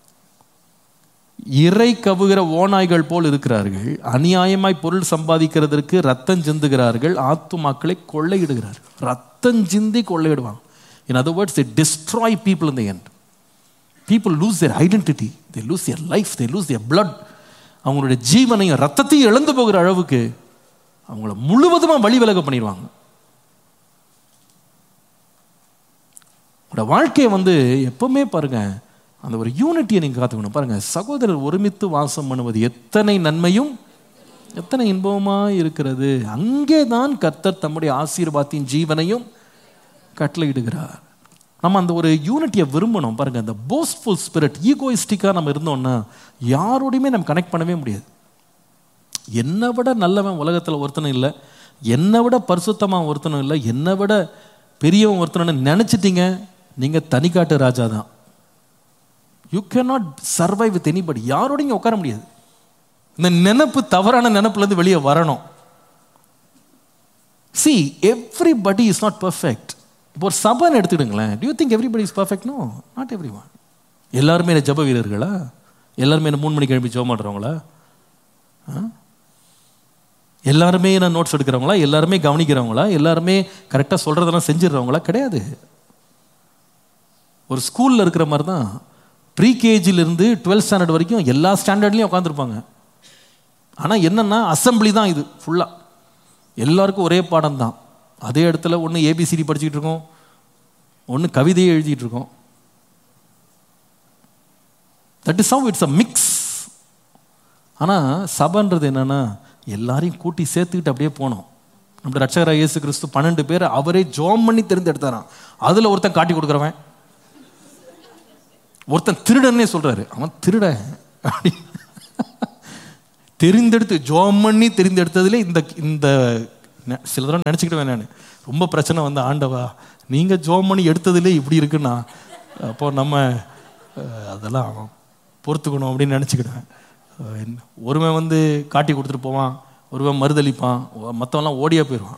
இறை கவுகிற ஓநாய்கள் போல் இருக்கிறார்கள், அநியாயமாய் பொருள் சம்பாதிக்கிறதற்கு ரத்தம் சிந்துகிறார்கள், ஆத்துமாக்களை கொள்ளையிடுகிறார்கள். ரத்தம் சிந்தி கொள்ளையிடுவாங்க. In other words, they destroy people in the end. People lose their identity, they lose their life, they lose their blood. அவங்களுடைய ஜீவனையும் ரத்தத்தையும் இழந்து போகிற அளவுக்கு அவங்கள முழுவதுமாக வழி விலக பண்ணிடுவாங்க. வாழ்க்கையை வந்து எப்பவுமே பாருங்க, அந்த ஒரு யூனிட்டியை நீங்க காத்துக்கணும். பாருங்க, சகோதரர் ஒருமித்து வாசம் பண்ணுவது எத்தனை நன்மையும் எத்தனை இன்பமா இருக்கிறது. அங்கே தான் கர்த்தர் தம்முடைய ஆசீர்வாதத்தின் ஜீவனையும் கட்டளையிடுகிறார். நம்ம அந்த ஒரு யூனிட்டியை விரும்பணும். பாருங்க, அந்த போஸ்ட்ஃபுல் ஸ்பிரிட், ஈகோயிஸ்டிக்காக நம்ம இருந்தோம்னா யாரோடையுமே நம்ம கனெக்ட் பண்ணவே முடியாது. என்னை விட நல்லவன் உலகத்தில் ஒருத்தனும் இல்லை, என்னை விட பரிசுத்தமாக ஒருத்தனும் இல்லை, என்னை விட பெரியவன் ஒருத்தனு நினைச்சிட்டீங்க, நீங்க தனிக்காட்டு ராஜா தான். You cannot survive with anybody. யாரோடையும் உட்கார முடியாது. இந்த நினைப்பு, தவறான நினைப்புலேருந்து வெளியே வரணும். See, everybody is not perfect. இப்போ ஒரு சபைன்னு எடுத்துடுங்களேன். Do you think everybody is perfect? No, not everyone. எல்லாருமே என்ன ஜப வீரர்களா? எல்லாருமே என்ன 3 மணிக்கு எழுப்பி ஜெபம் பண்ணுறவங்களா? எல்லாருமே என்ன நோட்ஸ் எடுக்கிறவங்களா? எல்லாருமே கவனிக்கிறவங்களா? எல்லாருமே கரெக்டாக சொல்கிறதெல்லாம் செஞ்சிடறவங்களா? கிடையாது. ஒரு ஸ்கூலில் இருக்கிற மாதிரி தான். ப்ரீகேஜிலிருந்து 12th ஸ்டாண்டர்ட் வரைக்கும் எல்லா ஸ்டாண்டர்ட்லையும் உட்காந்துருப்பாங்க. ஆனால் என்னென்னா அசம்பிளி தான் இது ஃபுல்லாக. எல்லாருக்கும் ஒரே பாடம் தான். அதே இடத்துல ஒன்று ஏபிசிடி படிச்சுக்கிட்டு இருக்கோம், ஒன்று கவிதையை எழுதிட்டு இருக்கோம். That is how it's a mix. ஆனால் சபைன்றது என்னன்னா, எல்லாரையும் கூட்டி சேர்த்துக்கிட்டு அப்படியே போனோம். நம்ம ரட்சகராக இயேசு கிறிஸ்து 12 பேர் அவரே ஜோம் பண்ணி தெரிந்தெடுத்தாராம். அதில் ஒருத்தன் காட்டி கொடுக்குறவன், ஒருத்தன் திருடன்னே சொல்றாரு, அவன் திருட அப்படி தெரிந்தெடுத்து ஜோம் பண்ணி தெரிந்தெடுத்ததுல இந்த இந்த சில தடவை நினச்சிக்கிட்டு நான் ரொம்ப பிரச்சனை வந்து, ஆண்டவா நீங்கள் ஜோம் பண்ணி எடுத்ததுலே இப்படி இருக்குன்னா அப்போ நம்ம அதெல்லாம் பொறுத்துக்கணும் அப்படின்னு நினச்சிக்கிடுவேன். ஒருவன் வந்து காட்டி கொடுத்துட்டு போவான், ஒருவன் மறுதளிப்பான், மற்றவன்லாம் ஓடியா போயிடுவான்,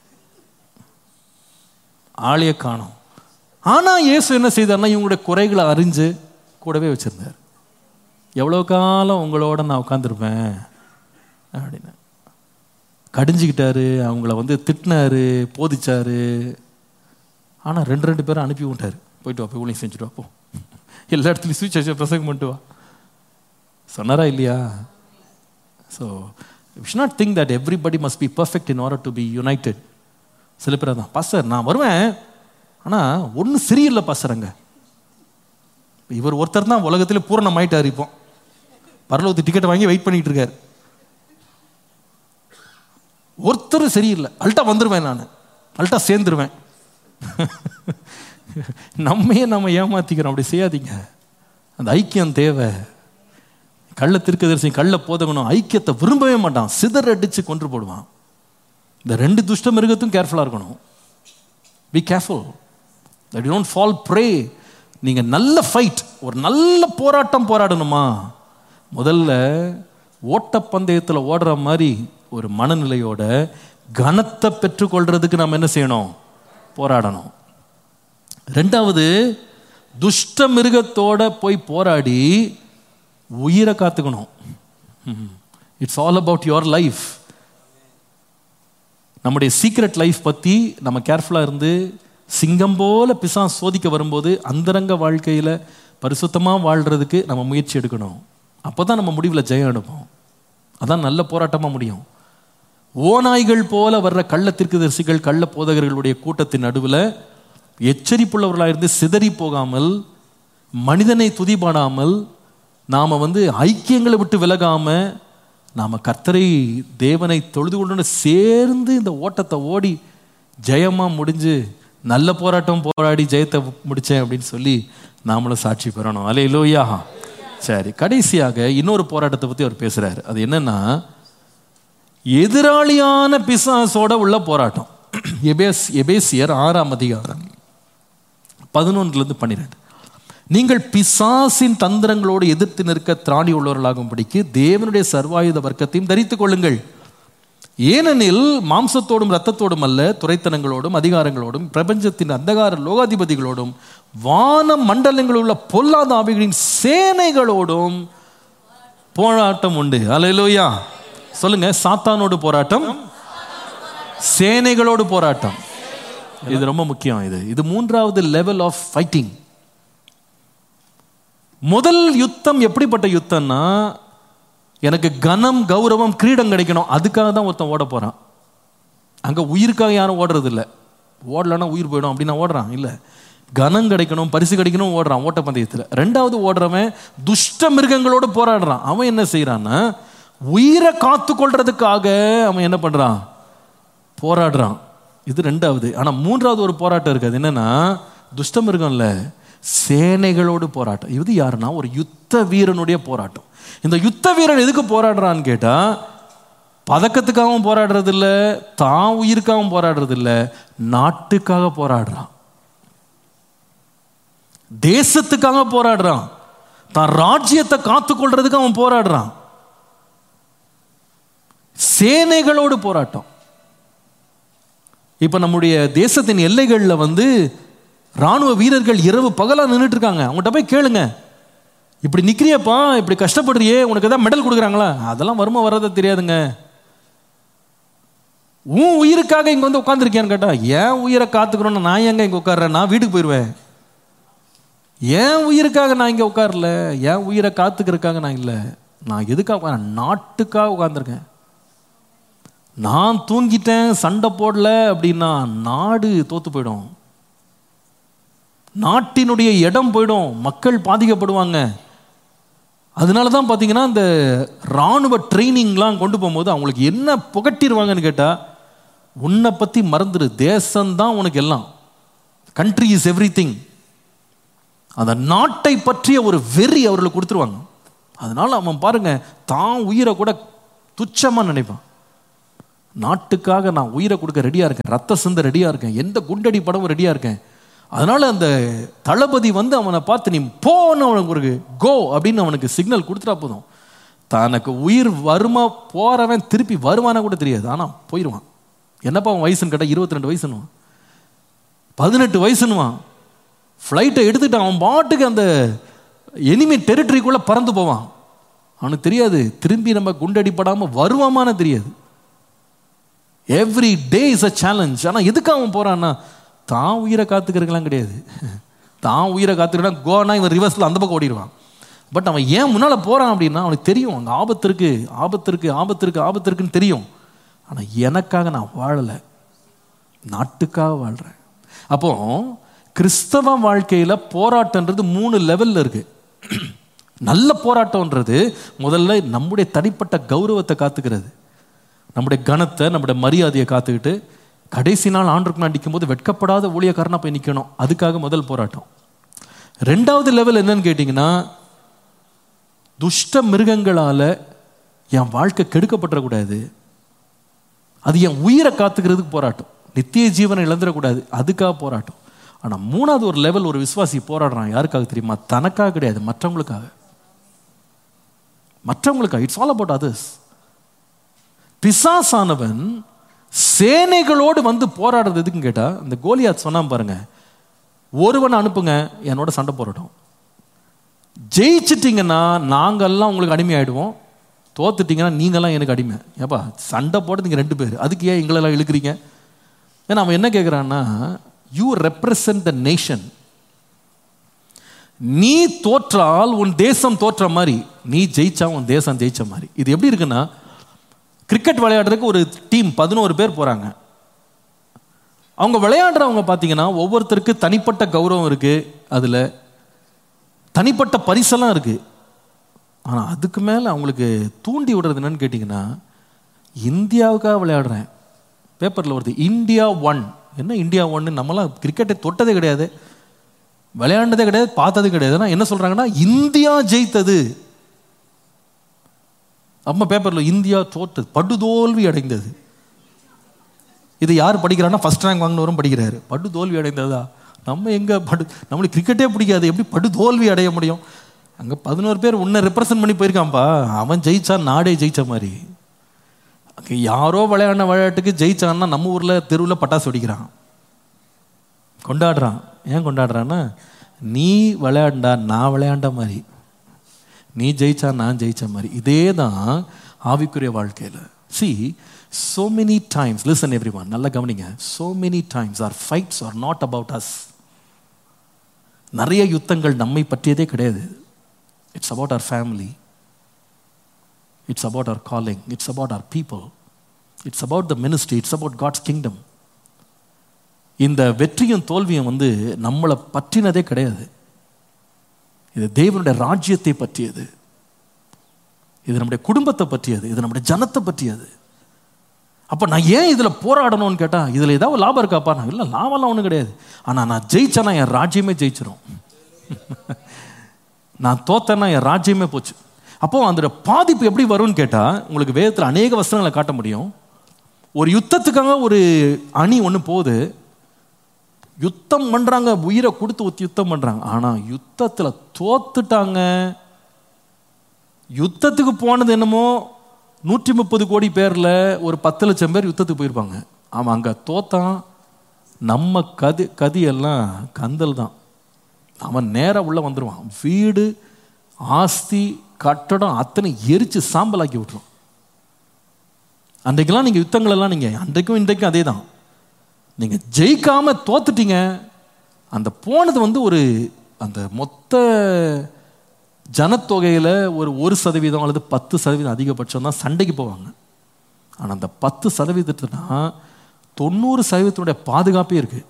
ஆளையே காணும். ஆனால் இயேசு என்ன செய்தார்னா இவங்களுடைய குறைகளை அறிஞ்சு கூடவே வச்சிருந்தார். எவ்வளோ காலம் உங்களோட நான் உட்காந்துருப்பேன் அப்படின்னு கடிஞ்சிக்கிட்டாரு, அவங்கள வந்து திட்டினாரு, போதிச்சாரு. ஆனால் ரெண்டு பேரும் அனுப்பி விட்டாரு, போயிட்டு வா, போய் ஊழியம் செஞ்சுட்டு வா, போ, எல்லா இடத்துலையும் சுவிசேஷம் பிரசங்கம் பண்ணிட்டு வா சொன்னாரா இல்லையா? So we should not think that everybody must be perfect in order to be United. சில பேர் தான், பாஸ்டர் நான் வருவேன் ஆனால் ஒன்றும் சரியில்லை பாஸ்டர், அங்கே இவர் ஒருத்தர் தான் உலகத்தில் பூரணமாயிட்டார், இப்போ பரலோகத்து டிக்கெட்டை வாங்கி வெயிட் பண்ணிட்டு இருக்காரு, ஒருத்தரும் சரியில்லை, அல்ட்டா வந்துடுவேன், நான் அல்ட்டா சேர்ந்துருவேன். நம்ம ஏமாத்திக்கிறோம், அப்படி செய்யாதீங்க. அந்த ஐக்கியம் தேவை. கள்ள தீர்க்கதரிசி கள்ள போதகனும் ஐக்கியத்தை விரும்பவே மாட்டான், சிதற அடிச்சு கொன்று போடுவான். இந்த ரெண்டு துஷ்ட மிருகத்தும் கேர்ஃபுல்லாக இருக்கணும். Be careful that you don't fall pray. நீங்கள் நல்ல ஃபைட், ஒரு நல்ல போராட்டம் போராடணுமா, முதல்ல ஓட்டப்பந்தயத்தில் ஓடுற மாதிரி ஒரு மனநிலையோட கனத்தை பெற்றுக்கொள்றதுக்கு நம்ம என்ன செய்யணும்? போராடணும். ரெண்டாவது, துஷ்ட மிருகத்தோட போய் போராடி உயிரை காத்துக்கணும். It's all about your life. நம்முடைய சீக்ரெட் லைஃப் பற்றி நம்ம கேர்ஃபுல்லாக இருந்து, சிங்கம் போல பிசாசு சோதிக்க வரும்போது அந்தரங்க வாழ்க்கையில் பரிசுத்தமாக வாழ்கிறதுக்கு நம்ம முயற்சி எடுக்கணும். அப்போ தான் நம்ம முடிவில் ஜெயம் எடுப்போம். அதான் நல்ல போராட்டமாக முடியும். ஓநாய்கள் போல வர்ற கள்ள தீர்க்கதரிசிகள் கள்ள போதகர்களுடைய கூட்டத்தின் நடுவில் எச்சரிப்புள்ளவர்களாக இருந்து சிதறி போகாமல், மனிதனை துதிபாடாமல், நாம் வந்து ஐக்கியங்களை விட்டு விலகாமல், நாம் கர்த்தரை தேவனை தொழுது கொண்டு சேர்ந்து இந்த ஓட்டத்தை ஓடி ஜெயமாக முடிஞ்சு நல்ல போராட்டம் போராடி ஜெயத்தை முடித்தேன் அப்படின்னு சொல்லி நாமளும் சாட்சி பெறணும். அல்லேலூயா. சரி, கடைசியாக இன்னொரு போராட்டத்தை பற்றி அவர் பேசுகிறார். அது என்னன்னா, எதிராளியான பிசாசோட உள்ள போராட்டம். எபேசியர் 6ஆம் அதிகாரம் 11-12. நீங்கள் பிசாசின் தந்திரங்களோடு எதிர்த்து நிற்க திராணி உள்ளவர்களாகும்படிக்கு தேவனுடைய சர்வாயுத வர்க்கத்தையும் தரித்துக் கொள்ளுங்கள். ஏனெனில் மாம்சத்தோடும் இரத்தத்தோடும் அல்ல, துரைத்தனங்களோடும் அதிகாரங்களோடும் பிரபஞ்சத்தின் அந்தகார லோகாதிபதிகளோடும் வான மண்டலங்களில் உள்ள பொல்லாத ஆவிகளின் சேனைகளோடும் போராட்டம் உண்டு. அல்லேலூயா. சொல்லுங்க, சாத்தானோடு போராட்டம், சேனைகளோடு போராட்டம். இது ரொம்ப முக்கியம். இது மூன்றாவது லெவல் ஆஃப் ஃபைட்டிங். முதல் யுத்தம் எப்படிப்பட்ட யுத்தம்னா, எனக்கு கனம் கௌரவம் கிரீடம் கிடைக்கணும், அதுக்காக தான் ஒருத்தன் ஓட போறான். அங்க உயிருக்காக யாரும் ஓடுறது இல்லை. ஓடலன்னா உயிர் போயிடும் அப்படின்னா ஓடுறான் இல்லை, கனம் கிடைக்கணும் பரிசு கிடைக்கணும் ஓடுறான் ஓட்டப்பந்தயத்தில். ரெண்டாவது ஓடுறவன் துஷ்ட மிருகங்களோடு போராடுறான். அவன் என்ன செய்யறான்னா, உயிரை காத்து கொள்றதுக்காக அவன் என்ன பண்றான்? போராடுறான். இது ரெண்டாவது. ஆனா மூன்றாவது ஒரு போராட்டம் இருக்கு. அது என்னன்னா, துஷ்ட மிருகம் இல்ல, சேனைகளோடு போராட்டம். இது யாருன்னா ஒரு யுத்த வீரனுடைய போராட்டம். இந்த யுத்த வீரன் எதுக்கு போராடுறான்னு கேட்டா, பதக்கத்துக்காகவும் போராடுறது இல்ல, தான் உயிருக்காகவும் போராடுறது இல்ல, நாட்டுக்காக போராடுறான், தேசத்துக்காக போராடுறான், தான் ராஜ்யத்தை காத்துக்கொள்றதுக்கு அவன் போராடுறான். சேனைகளோடு போராட்டம். இப்ப நம்முடைய தேசத்தின் எல்லைகள்ல வந்து ராணுவ வீரர்கள் இரவு பகலா நின்றுட்டு இருக்காங்க. அவங்ககிட்ட போய் கேளுங்க, இப்படி நிக்கிறியப்பா, இப்படி கஷ்டப்படுறியே, உனக்கு ஏதாவது மெடல் கொடுக்குறாங்களா? அதெல்லாம் வருமா வர்றதா தெரியாதுங்க. உன் உயிருக்காக இங்க வந்து உட்காந்துருக்கியான்னு கேட்டா, ஏன் உயிரை காத்துக்கணும்னு நான் எங்க இங்க உட்கார்றேன், நான் வீட்டுக்கு போயிடுவேன். ஏன் உயிருக்காக நான் இங்க உட்காரல, ஏன் உயிரை காத்துக்கிறதுக்காக நான் இல்லை, நான் எதுக்காக உட்கார, நாட்டுக்காக உட்கார்ந்துருக்கேன். நான் தூங்கிட்டேன், சண்டை போடல அப்படின்னா நாடு தோத்து போயிடும், நாட்டினுடைய இடம் போயிடும், மக்கள் பாதிக்கப்படுவாங்க. அதனால தான் பார்த்தீங்கன்னா இந்த இராணுவ ட்ரைனிங்லாம் கொண்டு போகும்போது அவங்களுக்கு என்ன புகட்டிடுவாங்கன்னு கேட்டால், உன்னை பற்றி மறந்துடு, தேசம்தான் உனக்கு எல்லாம், கண்ட்ரி இஸ் எவ்ரி திங். அந்த நாட்டை பற்றிய ஒரு வெறி அவர்களுக்கு கொடுத்துருவாங்க. அதனால அவன் பாருங்க, தான் உயிரை கூட துச்சமாக நினைப்பான். நாட்டுக்காக நான் உயிரை கொடுக்க ரெடியாக இருக்கேன், ரத்த சிந்த ரெடியாக இருக்கேன், எந்த குண்டடி படமும் ரெடியாக இருக்கேன். அதனால அந்த தளபதி வந்து அவனை பார்த்து நீ போன்னு அவனுக்கு ஒரு கோ அப்படின்னு அவனுக்கு சிக்னல் கொடுத்துட்டா போதும், தனக்கு உயிர் வருமா போறவன் திருப்பி வருவானா கூட தெரியாது, ஆனால் போயிடுவான். என்னப்பா அவன் வயசுன்னு கேட்டால் 22 வயசுன்னுவான், 18 வயசுன்னுவான். ஃப்ளைட்டை எடுத்துட்டு அவன் பாட்டுக்கு அந்த எனிமி டெரிட்டரிக்குள்ளே பறந்து போவான். அவனுக்கு தெரியாது திரும்பி நம்ம குண்டடிப்படாமல் வருவாமான்னு தெரியாது. Every day is a challenge. ஆனால் எதுக்கு அவன் போறான்னா, தான் உயிரை காத்துக்கிறதுலாம் கிடையாது. தான் உயிரை காத்துக்கிறா கோனா இவன் ரிவர்ஸில் அந்த பக்கம் ஓடிடுவான். பட் அவன் ஏன் முன்னால் போகிறான் அப்படின்னா, அவனுக்கு தெரியும் அங்கே ஆபத்து இருக்கு, ஆபத்து இருக்கு, ஆபத்து இருக்கு, ஆபத்து இருக்குன்னு தெரியும். ஆனால் எனக்காக நான் வாழலை, நாட்டுக்காக வாழ்கிறேன். அப்போ கிறிஸ்தவ வாழ்க்கையில் போராட்டன்றது 3 லெவலில் இருக்கு. நல்ல போராட்டம்ன்றது முதல்ல நம்முடைய தனிப்பட்ட கௌரவத்தை காத்துக்கிறது, நம்முடைய கனத்தை, நம்முடைய மரியாதையை காத்துக்கிட்டு கடைசி நாள் ஆண்டுக்கு நிற்கும் போது வெட்கப்படாத ஊழியக்காரனா போய் நிற்கணும். அதுக்காக முதல் போராட்டம். 2வது லெவல் என்னன்னு கேட்டிங்கன்னா, துஷ்ட மிருகங்களால் என் வாழ்க்கை கெடுக்கப்பட்டுறக்கூடாது, அது என் உயிரை காத்துக்கிறதுக்கு போராட்டம், நித்திய ஜீவனை இழந்துடக்கூடாது, அதுக்காக போராட்டம். ஆனால் 3வது ஒரு லெவல் ஒரு விசுவாசி போராடுறான். யாருக்காக தெரியுமா? தனக்காக கிடையாது, மற்றவங்களுக்காக. மற்றவங்களுக்காக. It's all about others. பிசாசானவன் சேனைகளோடு வந்து போராடுறது எதுக்குன்னு கேட்டா, இந்த கோலியாத் சொன்னான் பாருங்க, ஒருவனை அனுப்புங்க என்னோட சண்டை போராட்டம், ஜெயிச்சிட்டிங்கன்னா நாங்கெல்லாம் உங்களுக்கு அடிமையாயிடுவோம், தோத்துட்டீங்கன்னா நீங்கெல்லாம் எனக்கு அடிமை. ஏப்பா சண்டை போட்டு நீங்கள் 2 பேர், அதுக்கு ஏன் எங்களெல்லாம் இழுக்கிறீங்க? ஏன்னா அவன் என்ன கேட்குறான்னா, யூ ரெப்ரசன்ட் த நேஷன். நீ தோற்றால் உன் தேசம் தோற்ற மாதிரி, நீ ஜெயிச்சா உன் தேசம் ஜெயிச்ச மாதிரி. இது எப்படி இருக்குன்னா, கிரிக்கெட் விளையாடுறதுக்கு ஒரு டீம் 11 பேர் போறாங்க. அவங்க விளையாடுறவங்க பார்த்தீங்கன்னா ஒவ்வொருத்தருக்கு தனிப்பட்ட கௌரவம் இருக்கு, அதுல தனிப்பட்ட பரிசெல்லாம் இருக்கு. ஆனால் அதுக்கு மேலே அவங்களுக்கு தூண்டி விடுறது என்னன்னு கேட்டிங்கன்னா, இந்தியாவுக்காக விளையாடுறேன். பேப்பரில் வருது இந்தியா 1. என்ன இந்தியா 1? நம்மளாம் கிரிக்கெட்டை தொட்டதே கிடையாது, விளையாண்டதே கிடையாது, பார்த்தது கிடையாது. என்ன சொல்கிறாங்கன்னா, இந்தியா ஜெயித்தது. அம்மா பேப்பரில் இந்தியா தோற்றது, படுதோல்வி அடைந்தது. இது யார் படிக்கிறான்னா, ஃபர்ஸ்ட் ரேங்க் வாங்கினவரும் படிக்கிறாரு. படுதோல்வி அடைந்ததா? நம்ம எங்கே நம்மளுக்கு கிரிக்கெட்டே பிடிக்காது, எப்படி படுதோல்வி அடைய முடியும்? அங்கே 11 பேர் உன்னை ரெப்ரசன்ட் பண்ணி போயிருக்கான்ப்பா, அவன் ஜெயிச்சா நாடே ஜெயிச்ச மாதிரி. அங்கே யாரோ விளையாடின விளையாட்டுக்கு ஜெயிச்சான்னா நம்ம ஊரில் தெருவில் பட்டாசு வெடிக்கிறான், கொண்டாடுறான். ஏன் கொண்டாடுறான்னா, நீ விளையாண்டா நான் விளையாண்ட மாதிரி, நீ ஜெயிச்சா நான் ஜெயிச்ச மாதிரி. இதே தான் ஆவிக்குரிய வாழ்க்கையில். See, so many times, listen everyone, நல்லா கவனிங்க, so many times our fights are not about us. நிறைய யுத்தங்கள் நம்மை பற்றியதே கிடையாது. It's about our family, it's about our calling, it's about our people, it's about the ministry, it's about God's kingdom. இந்த வெற்றியும் தோல்வியும் வந்து நம்மளை பற்றினதே கிடையாது. இது தேவனுடைய ராஜ்யத்தை பற்றியது, இது நம்முடைய குடும்பத்தை பற்றியது, இது நம்முடைய ஜனத்தை பற்றியது. அப்போ நான் ஏன் இதில் போராடணும்னு கேட்டால், இதில் ஏதாவது லாபம் இருக்காப்பா? நான் இல்லை, லாபம்லாம் ஒன்றும் கிடையாது. ஆனால் நான் ஜெயிச்சேன்னா என் ராஜ்யமே ஜெயிச்சிடும், நான் தோத்தேன்னா என் ராஜ்யமே போச்சு. அப்போது அந்த பாதிப்பு எப்படி வரும்னு கேட்டால், உங்களுக்கு வேதத்தில் அநேக வசனங்களை காட்ட முடியும். ஒரு யுத்தத்துக்காக ஒரு அணி ஒன்று போகுது, யுத்தம் பண்ணுறாங்க, உயிரை கொடுத்து யுத்தம் பண்ணுறாங்க. ஆனால் யுத்தத்தில் தோத்துட்டாங்க. யுத்தத்துக்கு போனது என்னமோ 130 கோடி பேரில் ஒரு 10 லட்சம் பேர் யுத்தத்துக்கு போயிருப்பாங்க. அவன் அங்கே தோத்தான். நம்ம கதியெல்லாம் கந்தல் தான். அவன் நேராக உள்ளே வந்துடுவான். வீடு, ஆஸ்தி, கட்டடம் அத்தனை எரித்து சாம்பலாக்கி விட்டுரும். அன்றைக்கெல்லாம் நீங்கள் யுத்தங்களெல்லாம் நீங்கள் அன்றைக்கும் இன்றைக்கும் அதே தான். நீங்கள் ஜெயிக்காமல் தோத்துட்டீங்க. அந்த போனது வந்து ஒரு அந்த மொத்த ஜனத்தொகையில் ஒரு 1% அல்லது 10% அதிகபட்சம் தான் சண்டைக்கு போவாங்க. ஆனால் அந்த 10%னா 90% பாதுகாப்பே இருக்குது.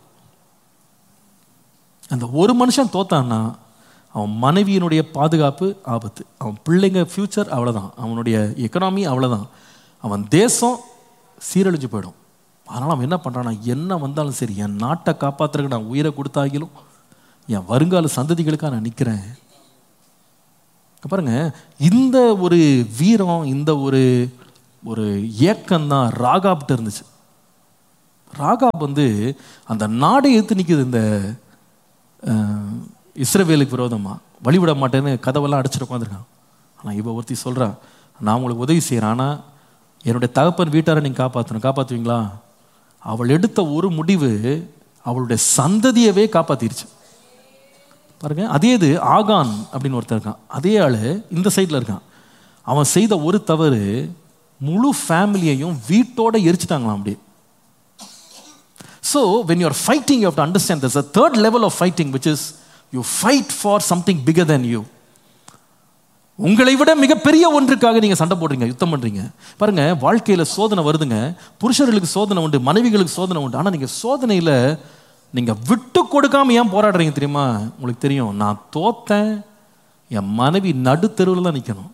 அந்த ஒரு மனுஷன் தோத்தான்னா அவன் மனைவியினுடைய பாதுகாப்பு ஆபத்து, அவன் பிள்ளைங்க ஃப்யூச்சர் அவ்வளோதான், அவனுடைய எக்கனாமி அவ்வளோதான், அவன் தேசம் சீரழிஞ்சு போயிடும். அதனால் அவன் என்ன பண்ணுறான்னா, என்ன வந்தாலும் சரி என் நாட்டை காப்பாற்றுறதுக்கு நான் உயிரை கொடுத்தாகிலும் என் வருங்கால சந்ததிகளுக்காக நான் நிற்கிறேன். பாருங்க, இந்த ஒரு வீரம், இந்த ஒரு ஒரு ஏக்கம் தான் ராகாப்கிட்ட இருந்துச்சு. ராகாப் வந்து அந்த நாடை எடுத்து நிற்குது இந்த இஸ்ரவேலுக்கு விரோதமா, வழிவிட மாட்டேன்னு கதவெல்லாம் அடிச்சுட்டு உட்காந்துருக்கான். ஆனால் இவ ஒருத்தி சொல்கிறான், நான் உங்களுக்கு உதவி செய்கிறேன், ஆனால் என்னுடைய தகப்பன் வீட்டாரை நீங்கள் காப்பாற்றுவீங்களா? அவள் எடுத்த ஒரு முடிவு அவளுடைய சந்ததியவே காப்பாற்றிருச்சு. பாருங்க, அதே இது ஆகான் அப்படின்னு ஒருத்தர் இருக்கான், அதே ஆள் இந்த சைடில் இருக்கான். அவன் செய்த ஒரு தவறு முழு ஃபேமிலியையும் வீட்டோட எரிச்சிட்டாங்களாம் அப்படியே. So when you are fighting, you have to understand there's a third level of fighting, which is you fight for something bigger than you. உங்களை விட மிகப்பெரிய ஒன்றுக்காக நீங்க சண்டை போடுறீங்க, யுத்தம் பண்றீங்க. பாருங்க, வாழ்க்கையில சோதனை வருதுங்க. புருஷர்களுக்கு சோதனை உண்டு, மனைவிகளுக்கு சோதனை உண்டு. ஆனா நீங்க சோதனையில நீங்க விட்டு கொடுக்காம ஏன் போராடுறீங்க தெரியுமா? உங்களுக்கு தெரியும், நான் தோத்தேன், என் மனைவி நடுத்தெருவில் தான் நிற்கணும்.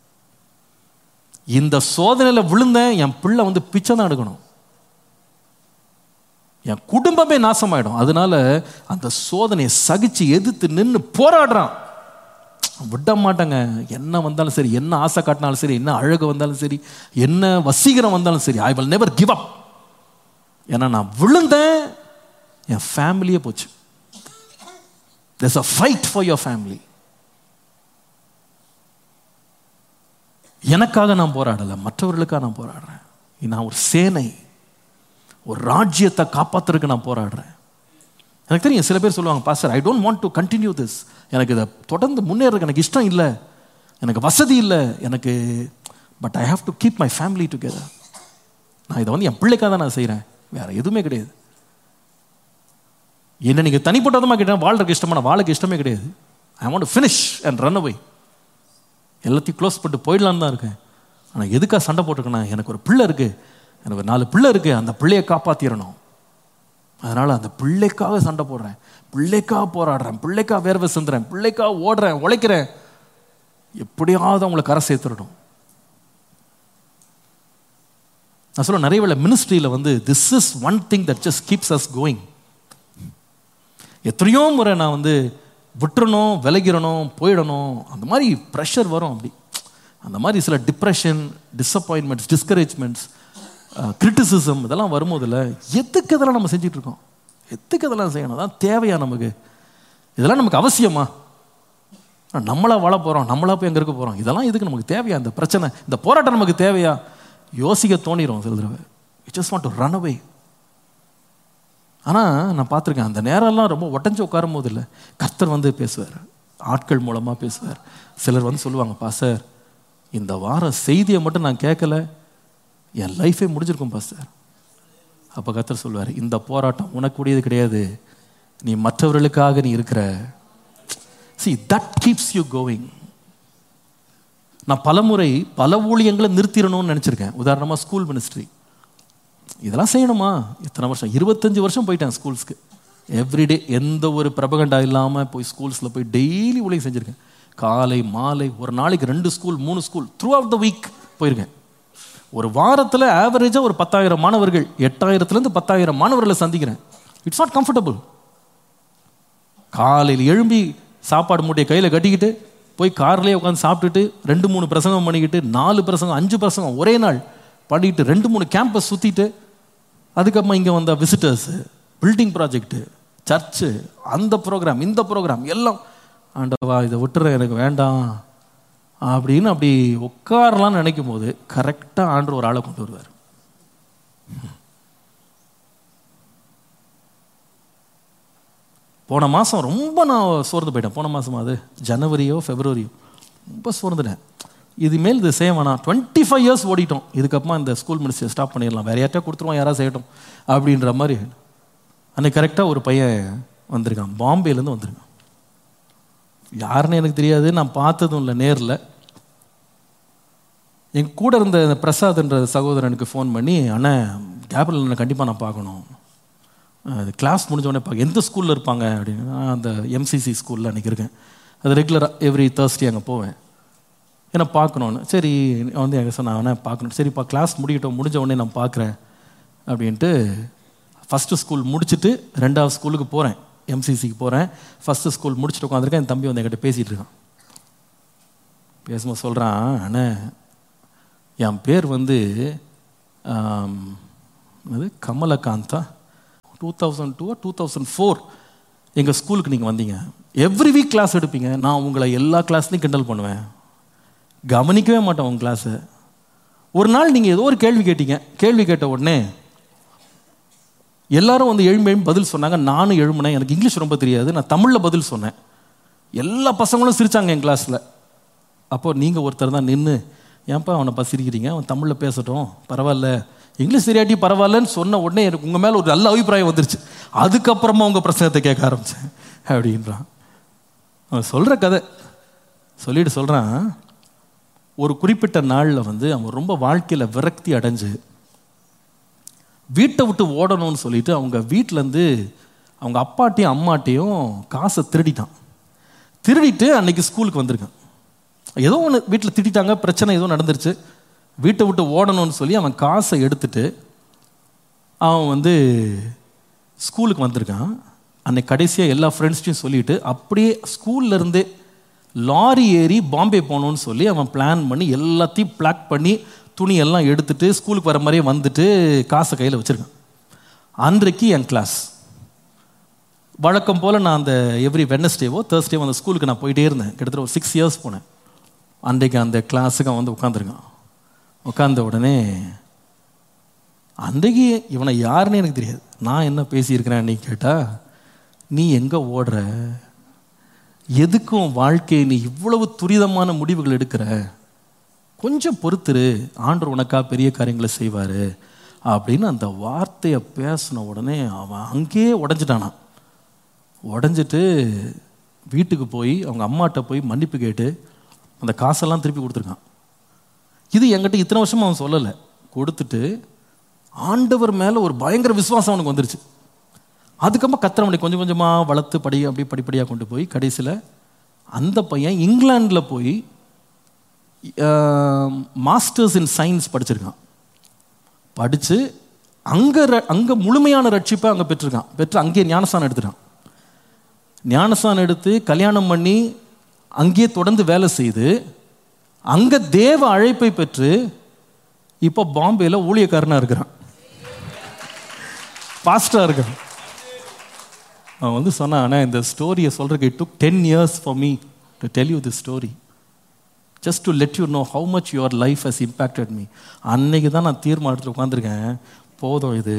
இந்த சோதனையில விழுந்தேன், என் பிள்ளை வந்து பிச்சை தான் எடுக்கணும், என் குடும்பமே நாசமாயிடும். அதனால அந்த சோதனையை சகிச்சு எதிர்த்து நின்று போராடுறான். விட மாட்டாங்க. என்ன வந்தாலும் சரி, என்ன ஆசை காட்டினாலும் சரி, என்ன அழகு வந்தாலும் சரி, என்ன வசீகரம் வந்தாலும் சரி, I will never give up. ஏன்னா நான் விழுந்தேன், என் ஃபேமிலியே போச்சு. there's a fight for your family. எனக்காக நான் போராடலை, மற்றவர்களுக்காக நான் போராடுறேன். நான் ஒரு சேனை, ஒரு ராஜ்யத்தை காப்பாற்றுறதுக்கு நான் போராடுறேன். எனக்கு தெரியும், சில பேர் சொல்லுவாங்க, pastor, I don't want to continue this, எனக்கு இதை தொடர்ந்து முன்னேறதுக்கு எனக்கு இஷ்டம் இல்லை, எனக்கு வசதி இல்லை எனக்கு, but I have to keep my family together. நான் இதை வந்து என் பிள்ளைக்காக தான் நான் செய்கிறேன், வேற எதுவுமே கிடையாது. என்ன நீங்கள் தனிப்பட்டதமாக கேட்டால் வாழ்றதுக்கு இஷ்டமான வாழ்க்கை இஷ்டமே கிடையாது. I want to finish and run away, எல்லாத்தையும் க்ளோஸ் பண்ணிட்டு போயிடலான்னு தான் இருக்கேன். ஆனால் எதுக்காக சண்டை போட்டிருக்கேன்னா, எனக்கு ஒரு பிள்ளை இருக்குது, எனக்கு 4 பிள்ளை இருக்குது, அந்த பிள்ளையை காப்பாற்றிடணும். அதனால் அந்த பிள்ளைக்காக சண்டை போடுறேன், பிள்ளைக்காக போராடுறேன், பிள்ளைக்காக வேர்வை சிந்துறேன், பிள்ளைக்காக ஓடுறேன், உழைக்கிறேன், எப்படியாவது அவங்களை கரை சேர்த்துடணும். நான் சொல்ல, நிறைய வேளை மினிஸ்ட்ரியில் வந்து this is one thing that just keeps as going. எத்தனையோ முறை நான் வந்து விட்டுறணும், விலகிடணும், போயிடணும், அந்த மாதிரி ப்ரெஷர் வரும். அப்படி அந்த மாதிரி சில டிப்ரெஷன், டிஸப்பாயின்மெண்ட்ஸ், டிஸ்கரேஜ்மெண்ட்ஸ், கிரிட்டிசிசம் இதெல்லாம் வரும்போதில் எதுக்கு இதெல்லாம் நம்ம செஞ்சுட்டு இருக்கோம்? எதுக்கு இதெல்லாம் செய்யணும்? அதான் தேவையா நமக்கு? இதெல்லாம் நமக்கு அவசியமா? நம்மளா வாழ போகிறோம், நம்மளா போய் எங்கே இருக்க போகிறோம்? இதெல்லாம் எதுக்கு நமக்கு தேவையா? இந்த பிரச்சனை, இந்த போராட்டம் நமக்கு தேவையா? யோசிக்க தோணிடும் சில தடவை. You just want to run away. ஆனால் நான் பார்த்துருக்கேன், அந்த நேரம்லாம் ரொம்ப உடஞ்சி உட்காரும் போது இல்லை, கர்த்தர் வந்து பேசுவார், ஆட்கள் மூலமாக பேசுவார். சிலர் வந்து சொல்லுவாங்க, பாஸ்டர், இந்த வார செய்தியை மட்டும் நான் கேட்கல, என் லைஃபே முடிஞ்சிருக்கும் பாஸ்டர். அப்போ கர்த்தர் சொல்வார், இந்த போராட்டம் உனக்குடையது கிடையாது, நீ மற்றவர்களுக்காக நீ இருக்கிற. See, that keeps you going. நான் பலமுறை பல ஊழியங்களை நிறுத்திடணும்னு நினச்சிருக்கேன். உதாரணமாக ஸ்கூல் மினிஸ்ட்ரி, இதெல்லாம் செய்யணுமா? இத்தனை வருஷம், 25 வருஷம் போயிட்டேன் ஸ்கூல்ஸ்க்கு. எவ்ரிடே எந்த ஒரு பிரபகண்டா இல்லாமல் போய் ஸ்கூல்ஸில் போய் டெய்லி ஊழியம் செஞ்சுருக்கேன். காலை மாலை, ஒரு நாளைக்கு 2 school 3 school, through out the week போயிருக்கேன். ஒரு வாரத்தில் ஆவரேஜாக ஒரு 10,000 மாணவர்கள், 8,000 10,000 மாணவர்களை சந்திக்கிறேன். It's not comfortable. காலையில் எழும்பி சாப்பாடு மூட்டையை கையில் கட்டிக்கிட்டு போய் கார்லேயே உட்காந்து சாப்பிட்டுட்டு 2-3 பிரசங்கம் பண்ணிக்கிட்டு 4 பிரசங்கம் 5 பிரசங்கம் ஒரே நாள் பண்ணிட்டு 2-3 கேம்பஸ் சுற்றிட்டு, அதுக்கப்புறமா இங்கே வந்த விசிட்டர்ஸு, பில்டிங் ப்ராஜெக்டு, சர்ச்சு, அந்த ப்ரோக்ராம் இந்த ப்ரோக்ராம் எல்லாம், ஆண்டவா இதை விட்டுற, எனக்கு வேண்டாம் அப்படின்னு அப்படி உட்காரலான்னு நினைக்கும் போது கரெக்டாக ஆண்டு ஒரு ஆளை கொண்டு வருவார். போன மாதம் ரொம்ப நான் சோர்ந்து போயிட்டேன். போன மாதம் அது ஜனவரியோ ஃபெப்ரவரியோ ரொம்ப சோர்ந்துட்டேன். இதுமேல் இது செய்ய வேணாம், 25 இயர்ஸ் ஓடிட்டோம், இதுக்கப்புறமா இந்த ஸ்கூல் மினிஸ்ட்ரி ஸ்டாப் பண்ணிடலாம், வேற யார்ட்டா கொடுத்துருவோம், யாராவது செய்யட்டும் அப்படின்ற மாதிரி. அன்னைக்கு கரெக்டாக ஒரு பையன் வந்திருக்கான், பாம்பேலேருந்து வந்திருக்கான். யாருன்னு எனக்கு தெரியாது, நான் பார்த்ததும் இல்லை நேரில். என் கூட இருந்த பிரசாத்ன்ற சகோதரனுக்கு ஃபோன் பண்ணி, அண்ணன் கேபிட்டல் கண்டிப்பாக நான் பார்க்கணும், கிளாஸ் முடிஞ்சோடனே பார்க்க, எந்த ஸ்கூலில் இருப்பாங்க அப்படின்னு. நான் அந்த எம்சிசி ஸ்கூலில் அன்றைக்கி இருக்கேன், அது ரெகுலராக எவ்ரி தேர்ஸ்டே அங்கே போவேன், ஏன்னா பார்க்கணுன்னு. சரி வந்து எங்கள் சொன்ன அவனை பார்க்கணும், சரிப்பா கிளாஸ் முடிஞ்ச உடனே நான் பார்க்குறேன் அப்படின்ட்டு ஃபஸ்ட்டு ஸ்கூல் முடிச்சுட்டு 2வது ஸ்கூலுக்கு போகிறேன். எம்சிசிக்கு போகிறேன், ஃபஸ்ட்டு ஸ்கூல் முடிச்சுட்டு உட்காந்துருக்கேன். என் தம்பி வந்து என்கிட்ட பேசிகிட்டு இருக்கான். பேசும்போது சொல்கிறான், அண்ணே என் பேர் வந்து அது கமலகாந்தா, 2002 2004 எங்கள் ஸ்கூலுக்கு நீங்கள் வந்தீங்க. எவ்ரி வீக் கிளாஸ் எடுப்பீங்க. நான் உங்களை எல்லா கிளாஸ்லையும் கிண்டல் பண்ணுவேன், கவனிக்கவே மாட்டேன் உங்கள் கிளாஸை. ஒரு நாள் நீங்கள் ஏதோ ஒரு கேள்வி கேட்டீங்க. கேள்வி கேட்ட உடனே எல்லாரும் வந்து எழும்பி பதில் சொன்னாங்க. நானும் எழும்பினேன். எனக்கு இங்கிலீஷ் ரொம்ப தெரியாது, நான் தமிழில் பதில் சொன்னேன். எல்லா பசங்களும் சிரித்தாங்க என் கிளாஸில். அப்போ நீங்கள் ஒருத்தர் தான் நின்று, ஏன்ப்பா அவனை பசிரிக்கிறீங்க, அவன் தமிழில் பேசட்டும் பரவாயில்ல, இங்கிலீஷ் தெரியாட்டி பரவாயில்லன்னு சொன்ன உடனே எனக்கு உங்கள் மேலே ஒரு நல்ல அபிப்பிராயம் வந்துருச்சு. அதுக்கப்புறமா உங்கள் பிரசங்கத்தை கேட்க ஆரம்பித்தேன் அப்படின்றான். அவன் சொல்கிற கதை சொல்லிட்டு சொல்கிறான், ஒரு குறிப்பிட்ட நாளில் வந்து அவன் ரொம்ப வாழ்க்கையில் விரக்தி அடைஞ்சு வீட்டை விட்டு ஓடணும்னு சொல்லிட்டு அவங்க வீட்டிலேருந்து அவங்க அப்பாட்டையும் அம்மாட்டையும் காசை திருடிட்டான். திருடிட்டு அன்னைக்கு ஸ்கூலுக்கு வந்திருக்கான். ஏதோ ஒன்று வீட்டில் திட்டாங்க, பிரச்சனை ஏதோ நடந்துருச்சு. வீட்டை விட்டு ஓடணும்னு சொல்லி அவன் காசை எடுத்துட்டு அவன் வந்து ஸ்கூலுக்கு வந்திருக்கான். அன்னைக்கு கடைசியாக எல்லா ஃப்ரெண்ட்ஸ்டையும் சொல்லிட்டு அப்படியே ஸ்கூல்லேருந்தே லாரி ஏறி பாம்பே போகணுன்னு சொல்லி அவன் பிளான் பண்ணி எல்லாத்தையும் பிளாக் பண்ணி துணியெல்லாம் எடுத்துட்டு ஸ்கூலுக்கு வர மாதிரியே வந்துட்டு காசை கையில் வச்சுருக்கான். அன்றைக்கு என் கிளாஸ் வழக்கம் போல் நான் அந்த எவ்ரி வெட்னஸ்டேவோ தேர்ஸ்டேவோ அந்த ஸ்கூலுக்கு நான் போயிட்டே இருந்தேன். கிட்டத்தட்ட ஒரு 6 years போனேன். அன்றைக்கு அந்த கிளாஸுக்கு அவன் வந்து உட்காந்துருக்கான். உட்காந்த உடனே அன்றைக்கு இவனை யாருன்னு எனக்கு தெரியாது. நான் என்ன பேசியிருக்கிறேன் அன்றைக்கி கேட்டால், நீ எங்கே ஓடுற, எதுக்கும் வாழ்க்கையை நீ இவ்வளவு துரிதமான முடிவுகள் எடுக்கிற, கொஞ்சம் பொறுத்துரு, ஆண்டவர் உனக்கா பெரிய காரியங்களை செய்வார் அப்படின்னு அந்த வார்த்தையை பேசின உடனே அவன் அங்கேயே உடஞ்சிட்டானான். உடஞ்சிட்டு வீட்டுக்கு போய் அவங்க அம்மாட்ட போய் மன்னிப்பு கேட்டு அந்த காசெல்லாம் திருப்பி கொடுத்துருக்கான். இது என்கிட்ட இத்தனை வருஷமாக அவன் சொல்லலை. கொடுத்துட்டு ஆண்டவர் மேலே ஒரு பயங்கர விசுவாசம் அவனுக்கு வந்துருச்சு. அதுக்கப்புறம் கத்திரமணி கொஞ்சம் கொஞ்சமாக வளர்த்து அப்படி படிப்படியாக கொண்டு போய் கடைசியில் அந்த பையன் இங்கிலாண்டில் போய் மாஸ்டர்ஸ் இன் சயின்ஸ் படிச்சிருக்கான். படித்து அங்கே முழுமையான ரட்சிப்பை அங்கே பெற்று அங்கேயே ஞானஸ்தானம் எடுத்துட்டான். ஞானஸ்தானம் எடுத்து கல்யாணம் பண்ணி அங்கேயே தொடர்ந்து வேலை செய்து அங்கே தேவ அழைப்பை பெற்று இப்போ பாம்பேயில் ஊழியக்காரனாக இருக்கிறான், பாஸ்டராக இருக்கான். அவன் வந்து சொன்னான், ஆனால் இந்த ஸ்டோரியை சொல்கிறதுக்கு it took 10 years for me to tell you this story, just to let you know how much your life has impacted me. அன்னைக்கு தான் நான் தீர்மானத்தில் உட்காந்துருக்கேன், போதும் இது,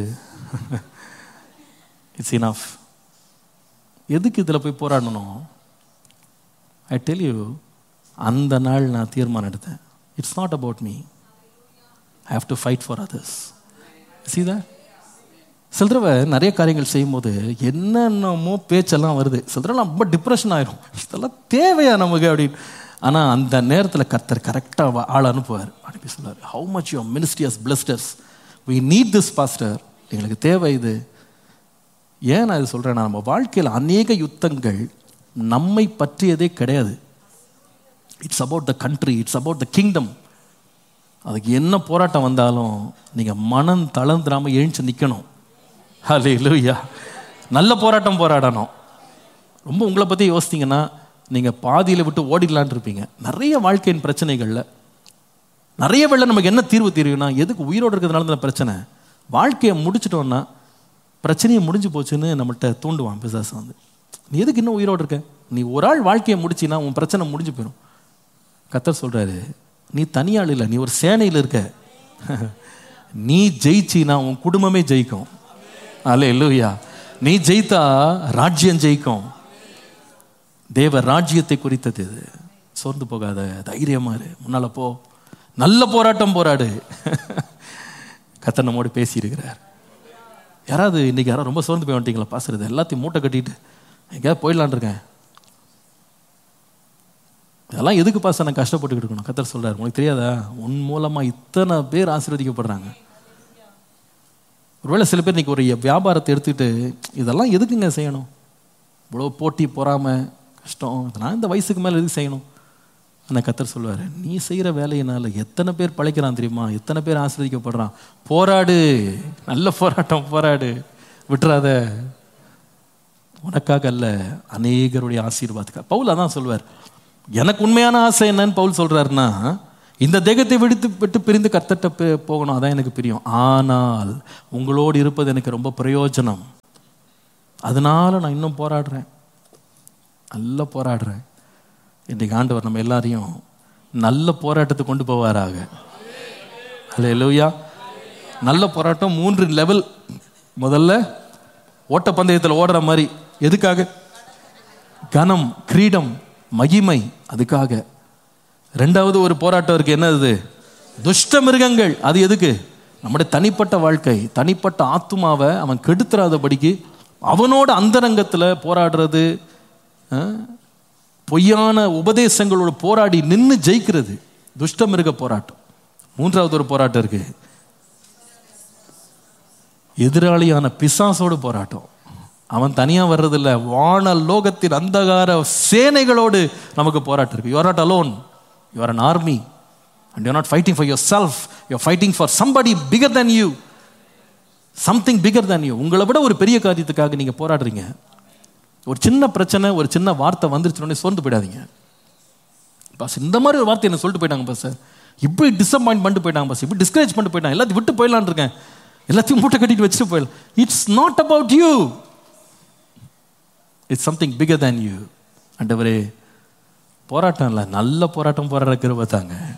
இட்ஸ் இனஃப். எதுக்கு இதில் போய் போராடணும்? ஐ டெல் யூ, அந்த நாள் நான் தீர்மானம் எடுத்தேன், it's not about me, I have to fight for others. See that? சில தடவை நிறைய காரியங்கள் செய்யும்போது என்னென்னமோ பேச்செல்லாம் வருது. சில தடவை ரொம்ப டிப்ரெஷன் ஆயிரும், இதெல்லாம் தேவையா நமக்கு அப்படின்னு. ஆனால் அந்த நேரத்தில் கர்த்தர் கரெக்டாக ஆள் அனுப்புவார். அனுப்பி சொல்லுவார், how much your ministry has blessed as, we need this pastor, எங்களுக்கு தேவை இது. ஏன் நான் இது சொல்கிறேன்னா, நம்ம வாழ்க்கையில் அநேக யுத்தங்கள் நம்மை பற்றியதே கிடையாது. It's about the country, it's about the kingdom. அதுக்கு என்ன போராட்டம் வந்தாலும் நீங்கள் மனம் தளர்ந்துடாமல் எழுந்து நிற்கணும். ஹல்லேலூயா. நல்ல போராட்டம் போராடணும். ரொம்ப உங்களை பற்றி யோசித்தீங்கன்னா நீங்கள் பாதியில் விட்டு ஓடிடலான் இருப்பீங்க. நிறைய வாழ்க்கையின் பிரச்சனைகளில் நிறைய வேளை நமக்கு என்ன தீர்வு தெரியும்னா, எதுக்கு உயிரோடு இருக்கிறதுனால தான் பிரச்சனை, வாழ்க்கையை முடிச்சிட்டோன்னா பிரச்சனையை முடிஞ்சு போச்சுன்னு நம்மள்கிட்ட தூண்டுவான் பிசாசு வந்து. நீ எதுக்கு இன்னும் உயிரோடு இருக்க, நீ ஒரு ஆள் வாழ்க்கையை முடிச்சின்னா உன் பிரச்சனை முடிஞ்சு போயிடும். கர்த்தர் சொல்கிறாரு, நீ தனியாள் இல்லை, நீ ஒரு சேனையில் இருக்க, நீ ஜெயிச்சின்னா உன் குடும்பமே ஜெயிக்கும். அல்லேலூயா. நீ ஜெயித்தா ராஜ்யம் ஜெயிக்கும். தேவ ராஜ்யத்தை குறித்தது இது. சோர்ந்து போகாத, தைரியமா இரு, முன்னால போ, நல்ல போராட்டம் போராடு. கர்த்தர் நம்மோடு பேசி இருக்கிறார். யாராவது இன்னைக்கு யாராவது ரொம்ப சோர்ந்து போய் வந்துட்டீங்களா? பாசுறது எல்லாத்தையும் மூட்டை கட்டிட்டு எங்கேயாவது போயிடலான் இருக்கேன், இதெல்லாம் எதுக்கு பாச நான் கஷ்டப்பட்டுக்கிட்டு இருக்கணும்? கர்த்தர் சொல்றாரு, உங்களுக்கு தெரியாதா, உன் மூலமா இத்தனை பேர் ஆசீர்வதிக்கப்படுறாங்க. ஒருவேளை சில பேர் இன்னைக்கு ஒரு வியாபாரத்தை எடுத்துக்கிட்டு இதெல்லாம் எதுக்குங்க செய்யணும், இவ்வளோ போட்டி பொறாமை கஷ்டம், இதெல்லாம் இந்த வயசுக்கு மேலே எதுக்கு செய்யணும்? ஆனால் கர்த்தர் சொல்லுவார், நீ செய்கிற வேலையினால எத்தனை பேர் பழைக்கிறான் தெரியுமா, எத்தனை பேர் ஆசீர்வதிக்கப்படுறான். போராடு, நல்ல போராட்டம் போராடு, விட்டுறாத. உனக்காக அல்ல, அநேகருடைய ஆசீர்வாதத்துக்காக. பவுல் அதான் சொல்வார். எனக்கு உண்மையான ஆசை என்னன்னு பவுல் சொல்றாருன்னா, இந்த தேகத்தை விட்டு பிரிந்து கர்த்தர்ட்ட போகணும், அதான் எனக்கு பிரியம். ஆனால் உங்களோடு இருப்பது எனக்கு ரொம்ப பிரயோஜனம். அதனால நான் இன்னும் போராடுறேன், நல்லா போராடுறேன். இன்றைக்கு ஆண்டவர் நம்ம எல்லாரையும் நல்ல போராட்டத்தை கொண்டு போவாராக. அல்லேலூயா. நல்ல போராட்டம் 3 லெவல். முதல்ல ஓட்டப்பந்தயத்தில் ஓடுற மாதிரி. எதுக்காக? கனம், கிரீடம், மகிமை, அதுக்காக. 2வது ஒரு போராட்டம் இருக்கு. என்னது? துஷ்ட மிருகங்கள். அது எதுக்கு? நம்முடைய தனிப்பட்ட வாழ்க்கை, தனிப்பட்ட ஆத்துமாவை அவன் கெடுத்துறாதபடிக்கு அவனோட அந்தரங்கத்தில் போராடுறது, பொய்யான உபதேசங்களோட போராடி நின்று ஜெயிக்கிறது, துஷ்ட மிருக போராட்டம். 3வது ஒரு போராட்டம் இருக்கு, எதிராளியான பிசாசோடு போராட்டம். அவன் தனியா வர்றதில்ல, வானல் லோகத்தின் அந்தகார சேனைகளோடு நமக்கு போராட்டம் இருக்கு. You are not alone, you are an army and you are not fighting for yourself, you are fighting for somebody bigger than you, something bigger than you. உங்களை விட ஒரு பெரிய காரியத்துக்காக நீங்க போராடுறீங்க. ஒரு சின்ன பிரச்சனை, ஒரு சின்ன வார்த்தை வந்துருச்சுனே சோர்ந்து போயிடாதீங்க. பாஸ் இந்த மாதிரி ஒரு வார்த்தை என்ன சொல்லிட்டு போயிட்டாங்க பாஸ், இப்படி டிசப்பாயிண்ட் பண்ணிட்டு போயிட்டாங்க பாஸ், இப்படி டிஸ்கரேஜ் பண்ணிட்டு போயிட்டாங்க, எல்லாத்தையும் விட்டு போயிடலான்னு இருக்கேன், எல்லாத்தையும் மூட்டை கட்டிட்டு வச்சுட்டு போயிடலாம். It's not about you, it's something figure than you. ஆண்டவரே, போராட்டம் இல்லை, நல்ல போராட்டம் போராடுற கிருபை தாங்க.